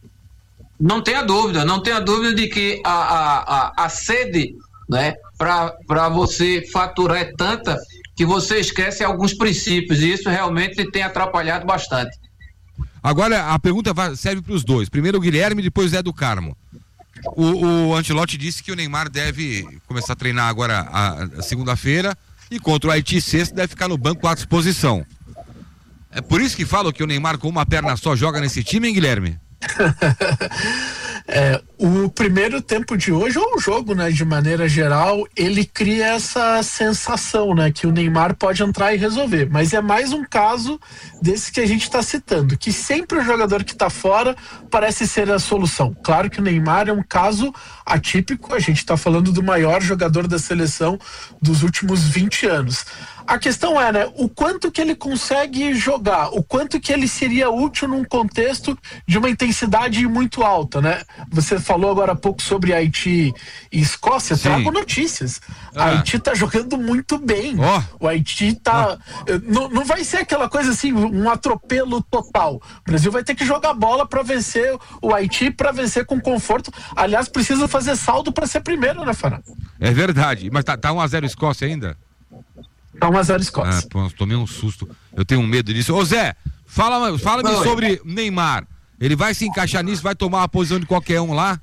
Não tenha dúvida, não tenha dúvida de que a, a, a, a sede, né, para você faturar é tanta que você esquece alguns princípios e isso realmente tem atrapalhado bastante. Agora a pergunta serve para os dois, primeiro o Guilherme e depois o Zé do Carmo. O, o Ancelotti disse que o Neymar deve começar a treinar agora a, a segunda-feira e contra o Haiti sexta deve ficar no banco à disposição. É por isso que falam que o Neymar com uma perna só joga nesse time, hein, Guilherme? É, o primeiro tempo de hoje, ou o jogo, né, de maneira geral, ele cria essa sensação, né, que o Neymar pode entrar e resolver, mas é mais um caso desse que a gente está citando, que sempre o jogador que está fora parece ser a solução. Claro que o Neymar é um caso atípico, a gente está falando do maior jogador da seleção dos últimos vinte anos. A questão é, né, o quanto que ele consegue jogar, o quanto que ele seria útil num contexto de uma intensidade muito alta, né? Você falou agora há pouco sobre Haiti e Escócia, Sim. trago notícias. Ah. Haiti tá jogando muito bem. Oh. O Haiti tá... Oh. Não, não vai ser aquela coisa assim, um atropelo total. O Brasil vai ter que jogar bola para vencer o Haiti, para vencer com conforto. Aliás, precisa fazer saldo para ser primeiro, né, Fará? É verdade, mas tá, tá um a zero Escócia ainda? Tá um a zero Escócia. Ah, pô, tomei um susto. Eu tenho um medo disso. Ô Zé, fala, fala-me Oi. sobre Neymar. Ele vai se encaixar nisso, vai tomar a posição de qualquer um lá?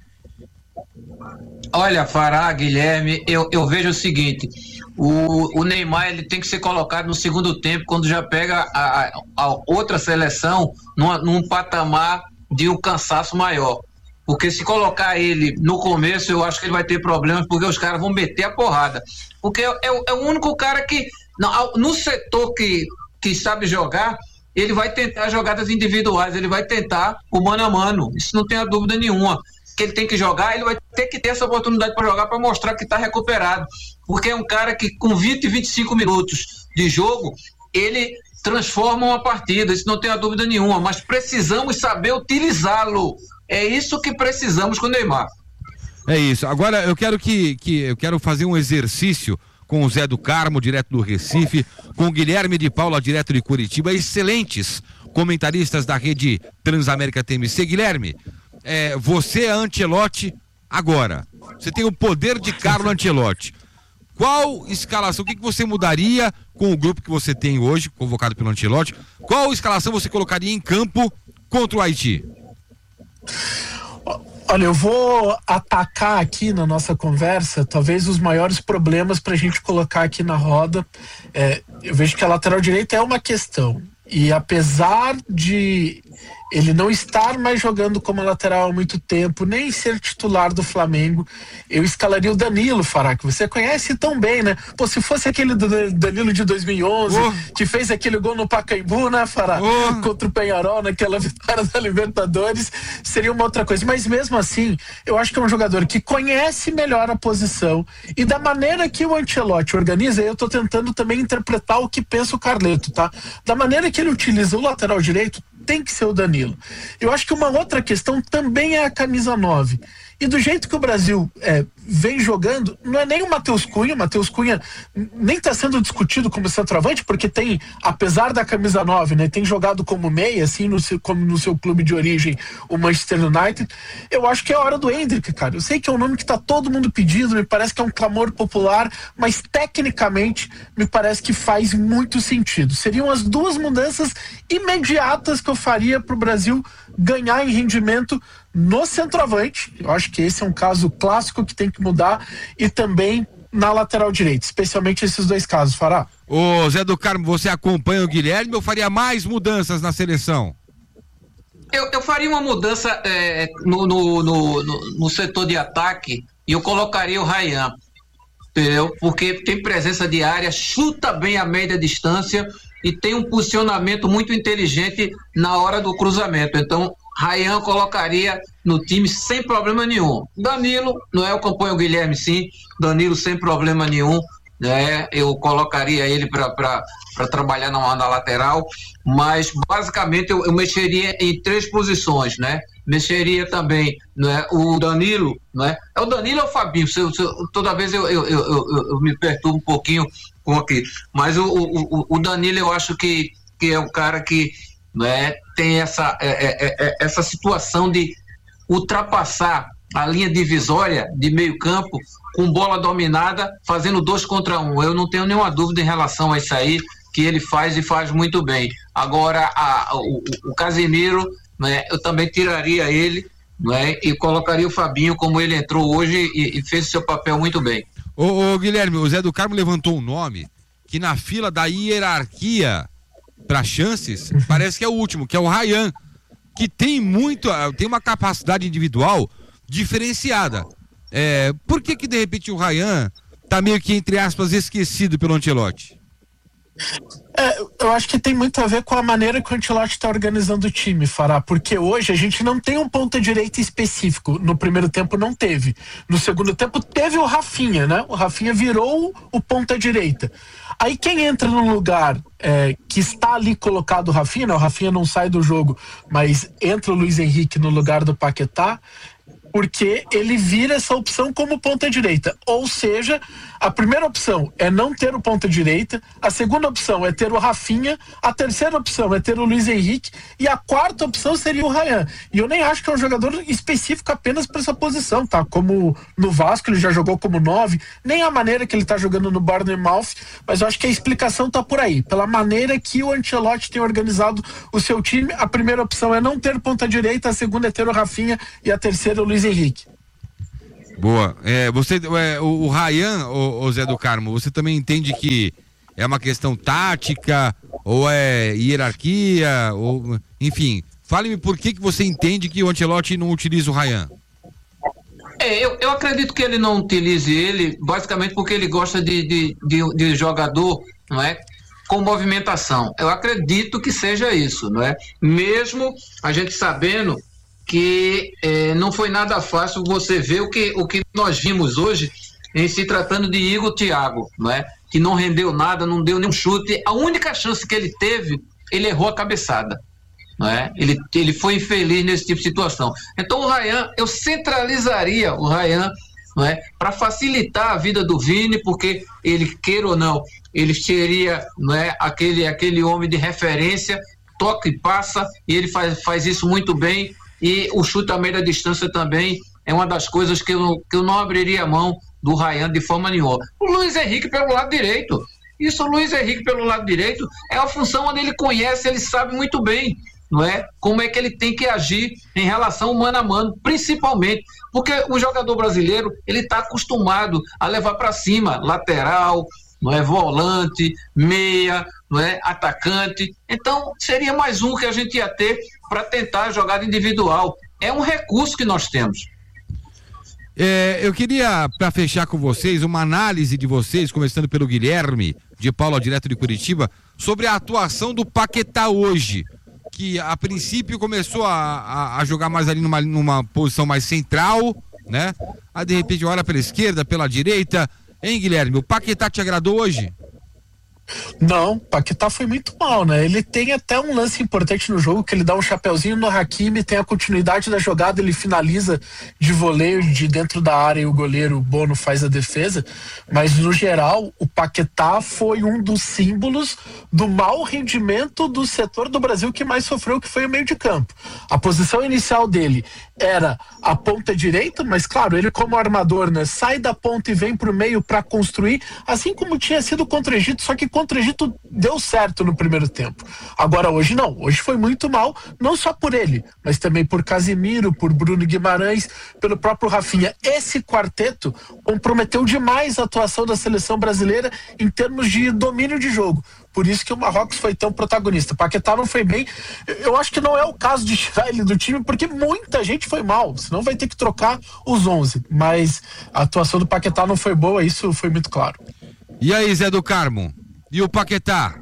Olha, Fará, Guilherme, eu, eu vejo o seguinte, o, o Neymar ele tem que ser colocado no segundo tempo, quando já pega a, a, a outra seleção numa, num patamar de um cansaço maior. Porque se colocar ele no começo, eu acho que ele vai ter problemas, porque os caras vão meter a porrada. Porque é, é, é o único cara que, no, no setor que, que sabe jogar, ele vai tentar jogadas individuais, ele vai tentar o mano a mano, isso não tem a dúvida nenhuma. Que ele tem que jogar, ele vai ter que ter essa oportunidade para jogar, para mostrar que está recuperado. Porque é um cara que com vinte, vinte e cinco minutos de jogo, ele transforma uma partida, isso não tem a dúvida nenhuma, mas precisamos saber utilizá-lo. É isso que precisamos com o Neymar. É isso. Agora eu quero que, que eu quero fazer um exercício com o Zé do Carmo, direto do Recife, com o Guilherme de Paula, direto de Curitiba, excelentes comentaristas da rede Transamérica T M C. Guilherme, é, você é Ancelotti agora. Você tem o poder de Carlo Ancelotti. Qual escalação, o que, que você mudaria com o grupo que você tem hoje, convocado pelo Ancelotti? Qual escalação você colocaria em campo contra o Haiti? Olha, eu vou atacar aqui na nossa conversa talvez os maiores problemas para a gente colocar aqui na roda. É, eu vejo que a lateral direita é uma questão, e apesar de ele não estar mais jogando como lateral há muito tempo, nem ser titular do Flamengo, eu escalaria o Danilo, Fará, que você conhece tão bem, né? Pô, se fosse aquele do Danilo de dois mil e onze, oh. que fez aquele gol no Pacaembu, né, Fará? Oh. Contra o Peñarol, naquela vitória da Libertadores, seria uma outra coisa. Mas mesmo assim, eu acho que é um jogador que conhece melhor a posição, e da maneira que o Ancelotti organiza, eu tô tentando também interpretar o que pensa o Carleto, tá? Da maneira que ele utiliza o lateral direito, tem que ser o Danilo. Eu acho que uma outra questão também é a camisa nove. E do jeito que o Brasil é, vem jogando, não é nem o Matheus Cunha. O Matheus Cunha nem está sendo discutido como centroavante, porque tem, apesar da camisa nove, né, tem jogado como meia, assim, no seu, como no seu clube de origem, o Manchester United. Eu acho que é a hora do Endrick, cara. Eu sei que é um nome que está todo mundo pedindo, me parece que é um clamor popular, mas tecnicamente me parece que faz muito sentido. Seriam as duas mudanças imediatas que eu faria para o Brasil ganhar em rendimento no centroavante. Eu acho que esse é um caso clássico que tem que mudar, e também na lateral direita, especialmente esses dois casos, Fará. Ô Zé do Carmo, você acompanha o Guilherme ou faria mais mudanças na seleção? Eu, eu faria uma mudança é, no, no, no, no, no setor de ataque, e eu colocaria o Ryan, entendeu? Porque tem presença de área, chuta bem a média distância e tem um posicionamento muito inteligente na hora do cruzamento. Então, Ryan colocaria no time sem problema nenhum. Danilo, não é? Eu acompanho o Guilherme, sim. Danilo sem problema nenhum, né? Eu colocaria ele para trabalhar na, na lateral, mas basicamente eu, eu mexeria em três posições, né? Mexeria também, né, o Danilo, né? É o Danilo ou o Fabinho? Se eu, se eu, toda vez eu, eu, eu, eu, eu me perturbo um pouquinho com aqui. Mas o, o, o Danilo, eu acho que, que é um cara que, né, tem essa, é, é, é, essa situação de ultrapassar a linha divisória de meio campo com bola dominada, fazendo dois contra um. Eu não tenho nenhuma dúvida em relação a isso aí, que ele faz e faz muito bem. Agora, a, o, o Casemiro, né, eu também tiraria ele, né, e colocaria o Fabinho como ele entrou hoje e, e fez o seu papel muito bem. Ô, ô Guilherme, o Zé do Carmo levantou um nome que na fila da hierarquia para chances, parece que é o último, que é o Ryan, que tem muito, tem uma capacidade individual diferenciada. É, por que que de repente o Ryan tá meio que, entre aspas, esquecido pelo Ancelotti? É, eu acho que tem muito a ver com a maneira que o Ancelotti está organizando o time, Fará, porque hoje a gente não tem um ponta-direita específico. No primeiro tempo não teve. No segundo tempo teve o Rafinha, né? O Rafinha virou o ponta-direita. Aí quem entra no lugar é, que está ali colocado o Rafinha, né? O Rafinha não sai do jogo, mas entra o Luiz Henrique no lugar do Paquetá, porque ele vira essa opção como ponta-direita. Ou seja, a primeira opção é não ter o ponta-direita, a segunda opção é ter o Rafinha, a terceira opção é ter o Luiz Henrique e a quarta opção seria o Ryan. E eu nem acho que é um jogador específico apenas para essa posição, tá? Como no Vasco ele já jogou como nove, nem a maneira que ele tá jogando no Bournemouth, mas eu acho que a explicação tá por aí. Pela maneira que o Ancelotti tem organizado o seu time, a primeira opção é não ter ponta-direita, a segunda é ter o Rafinha e a terceira é o Luiz Henrique. Boa. É, você, é, o, o Ryan, o, o Zé do Carmo, você também entende que é uma questão tática ou é hierarquia? Ou, enfim, fale-me por que, que você entende que o Ancelotti não utiliza o Ryan. É, eu, eu acredito que ele não utilize ele basicamente porque ele gosta de, de, de, de jogador, não é? Com movimentação. Eu acredito que seja isso, não é? Mesmo a gente sabendo que eh, não foi nada fácil você ver o que, o que nós vimos hoje em se tratando de Igor Thiago, não é? Que não rendeu nada, não deu nenhum chute. A única chance que ele teve, ele errou a cabeçada, não é? Ele, ele foi infeliz nesse tipo de situação. Então o Ryan, eu centralizaria o Ryan, não é? Para facilitar a vida do Vini, porque ele, queira ou não, ele seria, não é? aquele, aquele homem de referência, toca e passa, e ele faz, faz isso muito bem. E o chute à meia distância também é uma das coisas que eu, que eu não abriria a mão do Ryan de forma nenhuma. O Luiz Henrique pelo lado direito. Isso, o Luiz Henrique pelo lado direito é a função onde ele conhece, ele sabe muito bem, não é? Como é que ele tem que agir em relação mano a mano, principalmente porque o jogador brasileiro, ele está acostumado a levar para cima, lateral, não é, volante, meia, não é, atacante. Então seria mais um que a gente ia ter para tentar a jogada individual. É um recurso que nós temos. É, eu queria, para fechar com vocês, uma análise de vocês, começando pelo Guilherme de Paula, direto de Curitiba, sobre a atuação do Paquetá hoje, que a princípio começou a, a, a jogar mais ali numa, numa posição mais central, né? Aí de repente olha pela esquerda, pela direita. Hein, Guilherme, o Paquetá te agradou hoje? Não, o Paquetá foi muito mal, né? Ele tem até um lance importante no jogo, que ele dá um chapeuzinho no Hakimi, tem a continuidade da jogada, ele finaliza de voleio de dentro da área e o goleiro o Bono faz a defesa, mas no geral o Paquetá foi um dos símbolos do mau rendimento do setor do Brasil que mais sofreu, que foi o meio de campo. A posição inicial dele era a ponta direita, mas claro, ele como armador, né, sai da ponta e vem pro meio para construir, assim como tinha sido contra o Egito, só que contra o Egito deu certo no primeiro tempo. Agora hoje não, hoje foi muito mal, não só por ele, mas também por Casimiro, por Bruno Guimarães, pelo próprio Rafinha. Esse quarteto comprometeu demais a atuação da seleção brasileira em termos de domínio de jogo. Por isso que o Marrocos foi tão protagonista. O Paquetá não foi bem. Eu acho que não é o caso de tirar ele do time, porque muita gente foi mal. Senão vai ter que trocar os onze. Mas a atuação do Paquetá não foi boa, isso foi muito claro. E aí, Zé do Carmo? E o Paquetá?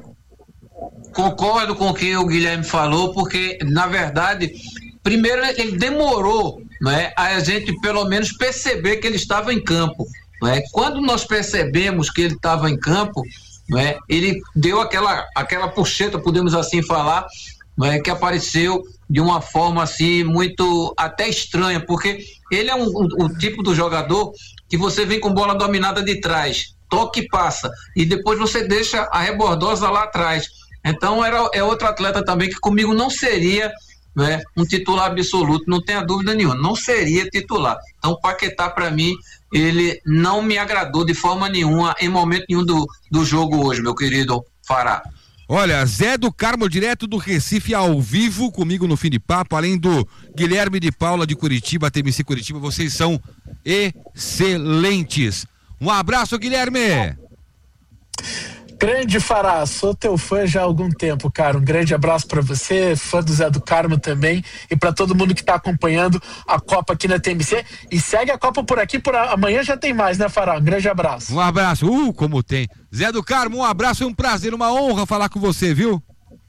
Concordo com o que o Guilherme falou, porque, na verdade, primeiro ele demorou, não é, a gente pelo menos perceber que ele estava em campo. Não é? Quando nós percebemos que ele estava em campo, não é, ele deu aquela, aquela puxeta, podemos assim falar, não é, que apareceu de uma forma assim muito até estranha, porque ele é um, um, um tipo do jogador que você vem com bola dominada de trás, toque e passa, e depois você deixa a rebordosa lá atrás. Então era, é outro atleta também que comigo não seria, né, um titular absoluto, não tenha dúvida nenhuma, não seria titular. Então o Paquetá, para mim, ele não me agradou de forma nenhuma em momento nenhum do, do jogo hoje, meu querido Fará. Olha, Zé do Carmo, direto do Recife, ao vivo, comigo no Fim de Papo, além do Guilherme de Paula de Curitiba, T M C Curitiba, vocês são excelentes. Um abraço, Guilherme. Grande Fará, sou teu fã já há algum tempo, cara. Um grande abraço pra você, fã do Zé do Carmo também, e pra todo mundo que tá acompanhando a Copa aqui na T M C. E segue a Copa por aqui, por a... amanhã já tem mais, né, Fará? Um grande abraço. Um abraço, uh, como tem. Zé do Carmo, um abraço, é um prazer, uma honra falar com você, viu?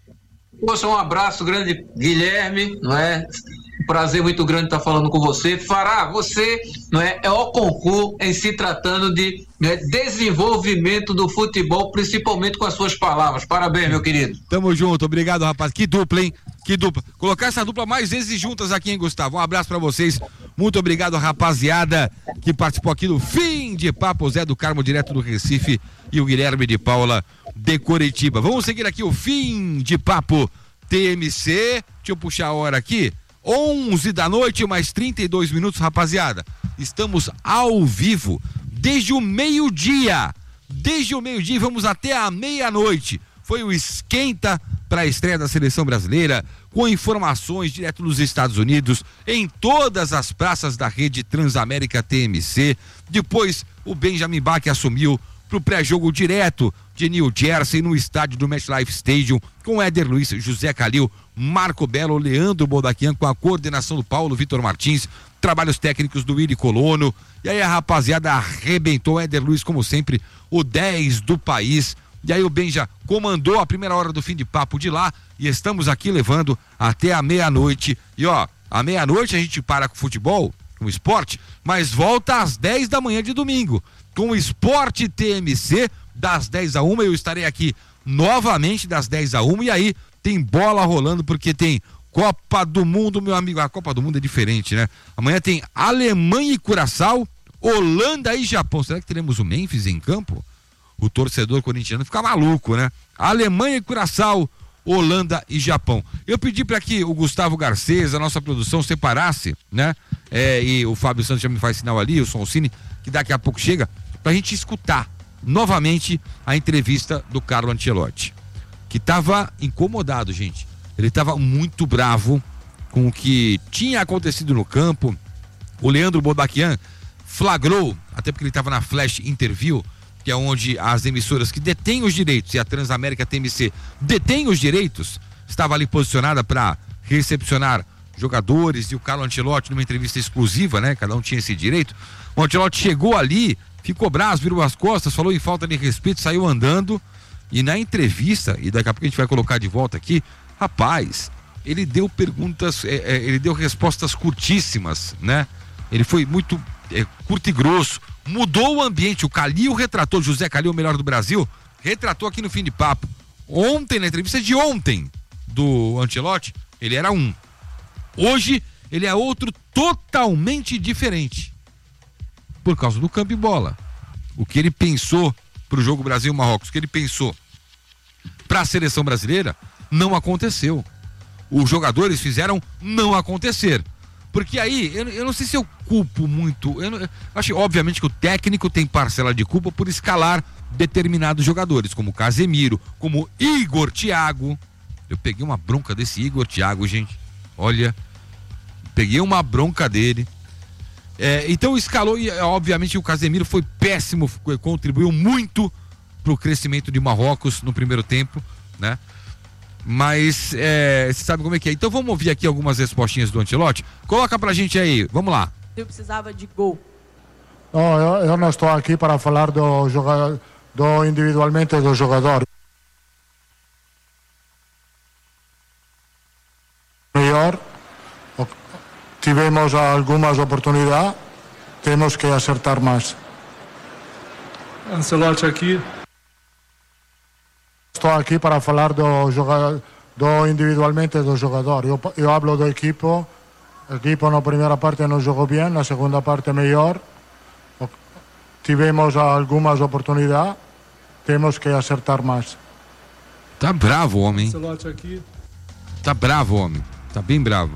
Poxa, um abraço grande, Guilherme, não é? Um prazer muito grande estar falando com você. Fará, você não é, é o concurso em se tratando de né, desenvolvimento do futebol, principalmente com as suas palavras. Parabéns, meu querido. Tamo junto, obrigado, rapaz. Que dupla, hein? Que dupla. Colocar essa dupla mais vezes juntas aqui, hein, Gustavo? Um abraço pra vocês. Muito obrigado, rapaziada, que participou aqui do Fim de Papo. Zé do Carmo, direto do Recife, e o Guilherme de Paula, de Coritiba. Vamos seguir aqui o Fim de Papo T M C. Deixa eu puxar a hora aqui. onze da noite, mais trinta e dois minutos, rapaziada. Estamos ao vivo desde o meio-dia. Desde o meio-dia, vamos até a meia-noite. Foi o esquenta para a estreia da seleção brasileira, com informações direto dos Estados Unidos, em todas as praças da rede Transamérica T M C. Depois, o Benjamin Bach assumiu para o pré-jogo direto de New Jersey, no estádio do MetLife Stadium, com Éder Luiz, José Calil, Marco Belo, Leandro Bodaquian, com a coordenação do Paulo Vitor Martins, trabalhos técnicos do Willy Colono. E aí a rapaziada arrebentou. Éder Luiz, como sempre, o dez do país. E aí o Benja comandou a primeira hora do Fim de Papo de lá, e estamos aqui levando até a meia-noite. E ó, à meia-noite a gente para com o futebol, com o esporte, mas volta às dez da manhã de domingo, com o Esporte T M C, das dez a uma. Eu estarei aqui novamente das dez a uma, e aí tem bola rolando, porque tem Copa do Mundo, meu amigo. A Copa do Mundo é diferente, né? Amanhã tem Alemanha e Curaçao, Holanda e Japão. Será que teremos o Memphis em campo? O torcedor corintiano fica maluco, né? Alemanha e Curaçao, Holanda e Japão. Eu pedi para que o Gustavo Garcês, a nossa produção, separasse, né? É, e o Fábio Santos já me faz sinal ali, o Soncini, que daqui a pouco chega, pra gente escutar novamente a entrevista do Carlo Ancelotti, que estava incomodado, gente. Ele estava muito bravo com o que tinha acontecido no campo. O Leandro Bodaquian flagrou, até porque ele estava na Flash Interview, que é onde as emissoras que detêm os direitos, e a Transamérica T M C detém os direitos, estava ali posicionada para recepcionar jogadores, e o Carlo Ancelotti, numa entrevista exclusiva, né? Cada um tinha esse direito. O Ancelotti chegou ali, ficou bravo, virou as costas, falou em falta de respeito, saiu andando. E na entrevista, e daqui a pouco a gente vai colocar de volta aqui, rapaz, ele deu perguntas, é, é, ele deu respostas curtíssimas, né? Ele foi muito é, curto e grosso, mudou o ambiente. O Calil retratou, José Calil, o melhor do Brasil, retratou aqui no Fim de Papo. Ontem, na entrevista de ontem do Ancelotti, ele era um. Hoje, ele é outro totalmente diferente. Por causa do campo e bola. O que ele pensou pro jogo Brasil-Marrocos, o que ele pensou pra seleção brasileira, não aconteceu. Os jogadores fizeram não acontecer. Porque aí, eu, eu não sei se eu culpo muito, eu, não, eu acho obviamente que o técnico tem parcela de culpa por escalar determinados jogadores, como Casemiro, como Igor Thiago. Eu peguei uma bronca desse Igor Thiago, gente. Olha, peguei uma bronca dele. É, então escalou, e obviamente o Casemiro foi péssimo, contribuiu muito pro crescimento de Marrocos no primeiro tempo, né? Mas é, você sabe como é que é. Então vamos ouvir aqui algumas respostinhas do Ancelotti. Coloca pra gente aí, vamos lá. Eu precisava de gol. Não, eu, eu não estou aqui para falar do jogador, do individualmente do jogador. Melhor, tivemos algumas oportunidades, temos que acertar mais. Ancelotti aqui. Estou aqui para falar do jogador, do individualmente do jogador. Eu, eu hablo do equipo. O equipo na primeira parte não jogou bem, na segunda parte melhor. Tivemos algumas oportunidades, temos que acertar mais. Tá bravo o homem. Ancelotti aqui. Tá bravo o homem. Tá bem bravo.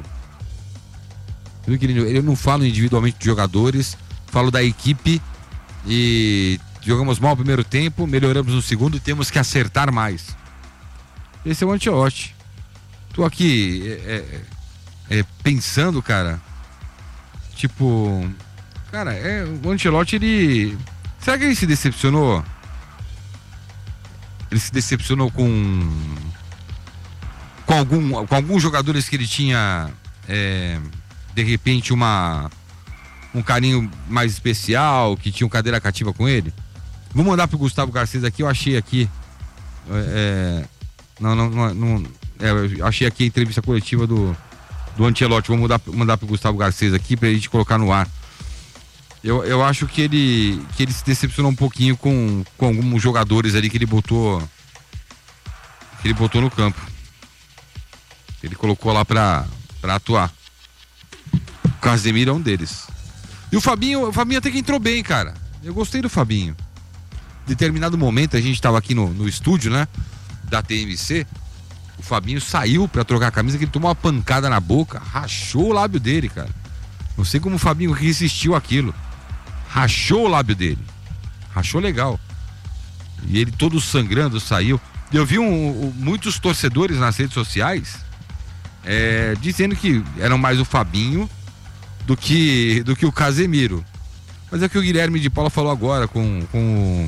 Eu não falo individualmente de jogadores, falo da equipe, e jogamos mal o primeiro tempo, melhoramos no segundo e temos que acertar mais. Esse é o Ancelotti. Tô aqui é, é, é, pensando, cara, tipo, cara, é, o Ancelotti, ele, será que ele se decepcionou? ele se decepcionou com com, algum, com alguns jogadores que ele tinha é, de repente uma um carinho mais especial, que tinham cadeira cativa com ele. Vou mandar pro Gustavo Garcês aqui, eu achei aqui é, não, não, não, não é, eu achei aqui a entrevista coletiva do do Ancelotti. Vou mandar, mandar pro Gustavo Garcês aqui pra gente colocar no ar. Eu, eu acho que ele, que ele se decepcionou um pouquinho com, com alguns jogadores ali que ele botou que ele botou no campo. Ele colocou lá pra, pra atuar. O Casemiro é um deles. E o Fabinho, o Fabinho até que entrou bem, cara. Eu gostei do Fabinho. Em determinado momento, a gente tava aqui no, no estúdio, né? Da T M C. O Fabinho saiu pra trocar a camisa, que ele tomou uma pancada na boca, rachou o lábio dele, cara. Não sei como o Fabinho resistiu àquilo. Rachou o lábio dele. Rachou legal. E ele todo sangrando saiu. Eu vi um, um, muitos torcedores nas redes sociais é, dizendo que eram mais o Fabinho do que, do que o Casemiro. Mas é o que o Guilherme de Paula falou agora com, com,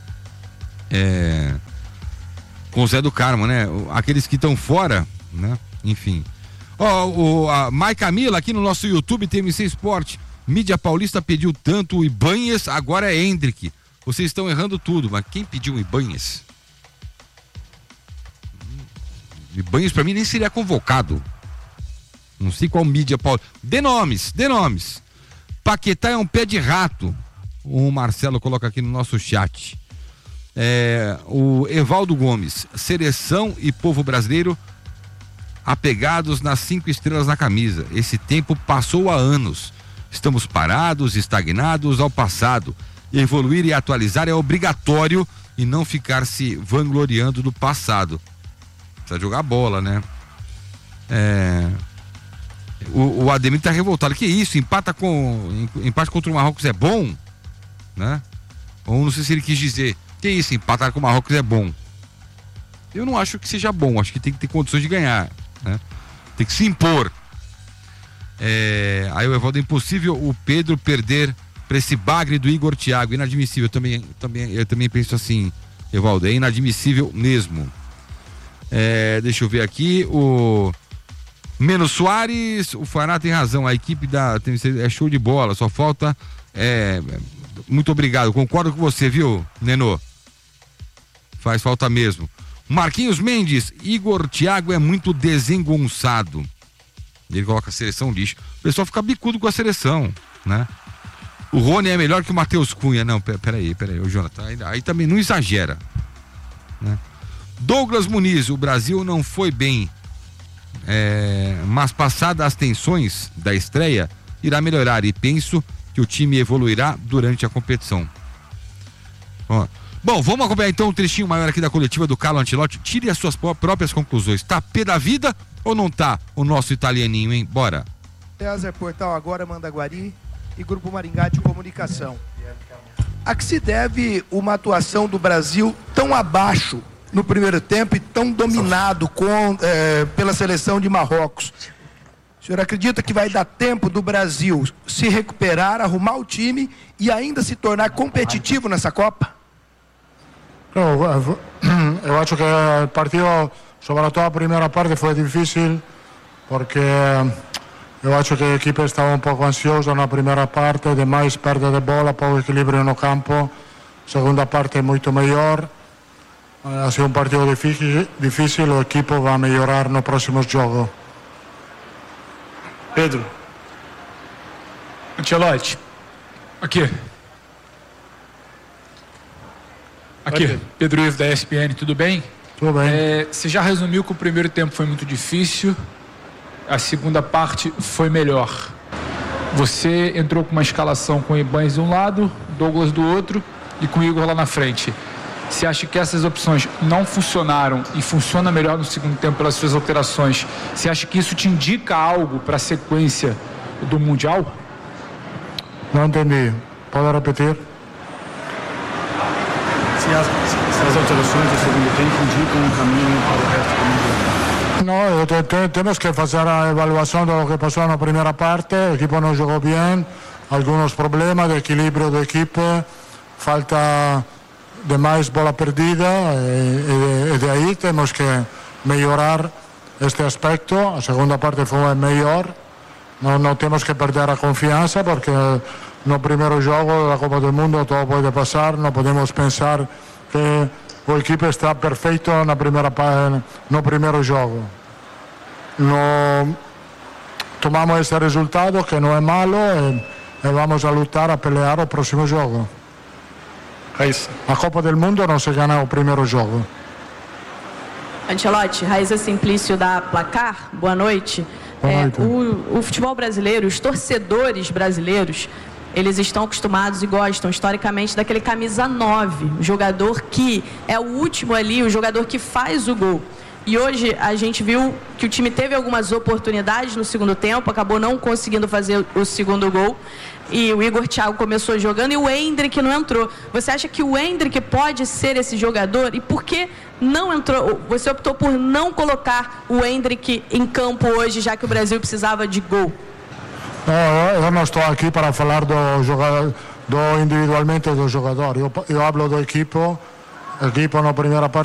é, com o Zé do Carmo, né? Aqueles que estão fora, né? Enfim. Ó, oh, a Mai Camila aqui no nosso YouTube, T M C Esporte. Mídia Paulista pediu tanto o Ibanhes, agora é Hendrick. Vocês estão errando tudo, mas quem pediu o Ibanhes? Ibanhes pra mim nem seria convocado. Não sei qual mídia Paulista. Dê nomes, dê nomes. Paquetá é um pé de rato. O Marcelo coloca aqui no nosso chat. É, o Evaldo Gomes, seleção e povo brasileiro apegados nas cinco estrelas na camisa. Esse tempo passou há anos. Estamos parados, estagnados ao passado. Evoluir e atualizar é obrigatório e não ficar se vangloriando do passado. Precisa jogar bola, né? É... O, o Ademir tá revoltado. Que isso? Empata com, empate contra o Marrocos é bom? Né? Ou não sei se ele quis dizer. Que isso? Empatar com o Marrocos é bom? Eu não acho que seja bom. Acho que tem que ter condições de ganhar, né? Tem que se impor. É, aí o Evaldo, é impossível o Pedro perder para esse bagre do Igor Thiago. Inadmissível. Eu também, também, eu também penso assim, Evaldo. É inadmissível mesmo. É, deixa eu ver aqui. O Menos Soares, o Fará tem razão. A equipe da T M C é show de bola. Só falta. É, muito obrigado. Concordo com você, viu, Nenô? Faz falta mesmo. Marquinhos Mendes, Igor Thiago é muito desengonçado. Ele coloca a seleção lixo. O pessoal fica bicudo com a seleção, né? O Rony é melhor que o Matheus Cunha. Não, peraí, peraí, o Jonathan. Aí, aí também não exagera, né? Douglas Muniz, o Brasil não foi bem, é, mas passadas as tensões da estreia, irá melhorar e penso que o time evoluirá durante a competição. Ó. Bom, vamos acompanhar então um trechinho maior aqui da coletiva do Carlo Ancelotti. Tire as suas próprias conclusões. Tá pé da vida ou não tá o nosso italianinho, hein? Bora. César, Portal Agora, Mandaguari e Grupo Maringá de Comunicação. A que se deve uma atuação do Brasil tão abaixo no primeiro tempo e tão dominado com, é, pela seleção de Marrocos? O senhor acredita que vai dar tempo do Brasil se recuperar, arrumar o time e ainda se tornar competitivo nessa Copa? Eu, eu acho que o partido, sobretudo a primeira parte, foi difícil, porque eu acho que a equipe estava um pouco ansiosa na primeira parte, demais perda de bola, pouco equilíbrio no campo. Segunda parte muito melhor. Ha sido um partido difícil, difícil, o equipo vai melhorar no próximo jogo. Pedro. Ancelotti. Aqui. Aqui, Pedro Ivo da E S P N, tudo bem? Tudo bem. É, você já resumiu que o primeiro tempo foi muito difícil, a segunda parte foi melhor. Você entrou com uma escalação com o Ibanez de um lado, Douglas do outro e com o Igor lá na frente. Você acha que essas opções não funcionaram e funciona melhor no segundo tempo pelas suas alterações? Você acha que isso te indica algo para a sequência do Mundial? Não entendi. Pode repetir? Se as, se as alterações do segundo tempo indicam um caminho para o resto do Mundial? No, te, te, temos que fazer a avaliação do que passou na primeira parte. O equipo não jogou bem, alguns problemas de equilíbrio da equipe, falta de más bola perdida y, y de ahí tenemos que mejorar este aspecto. La segunda parte fue mejor, no, no tenemos que perder la confianza porque no primero juego de la Copa del Mundo todo puede pasar, no podemos pensar que el equipo está perfecto en la primera parte, no primero juego. No tomamos este resultado que no es malo y, y vamos a luchar a pelear el próximo juego. A Copa del Mundo não se gana o primeiro jogo. Ancelotti, Raíza Simplício da Placar, boa noite. Boa É, noite. o, o futebol brasileiro, os torcedores brasileiros, eles estão acostumados e gostam historicamente daquele camisa nove, o jogador que é o último ali, o jogador que faz o gol. E hoje a gente viu que o time teve algumas oportunidades no segundo tempo, acabou não conseguindo fazer o segundo gol. E o Igor Thiago começou jogando e o Endrick não entrou. Você acha que o Endrick pode ser esse jogador? E por que não entrou? Você optou por não colocar o Endrick em campo hoje, já que o Brasil precisava de gol? Não, eu não estou aqui para falar do jogador, do individualmente do jogador. Eu, eu hablo do equipo, equipo na primeira parte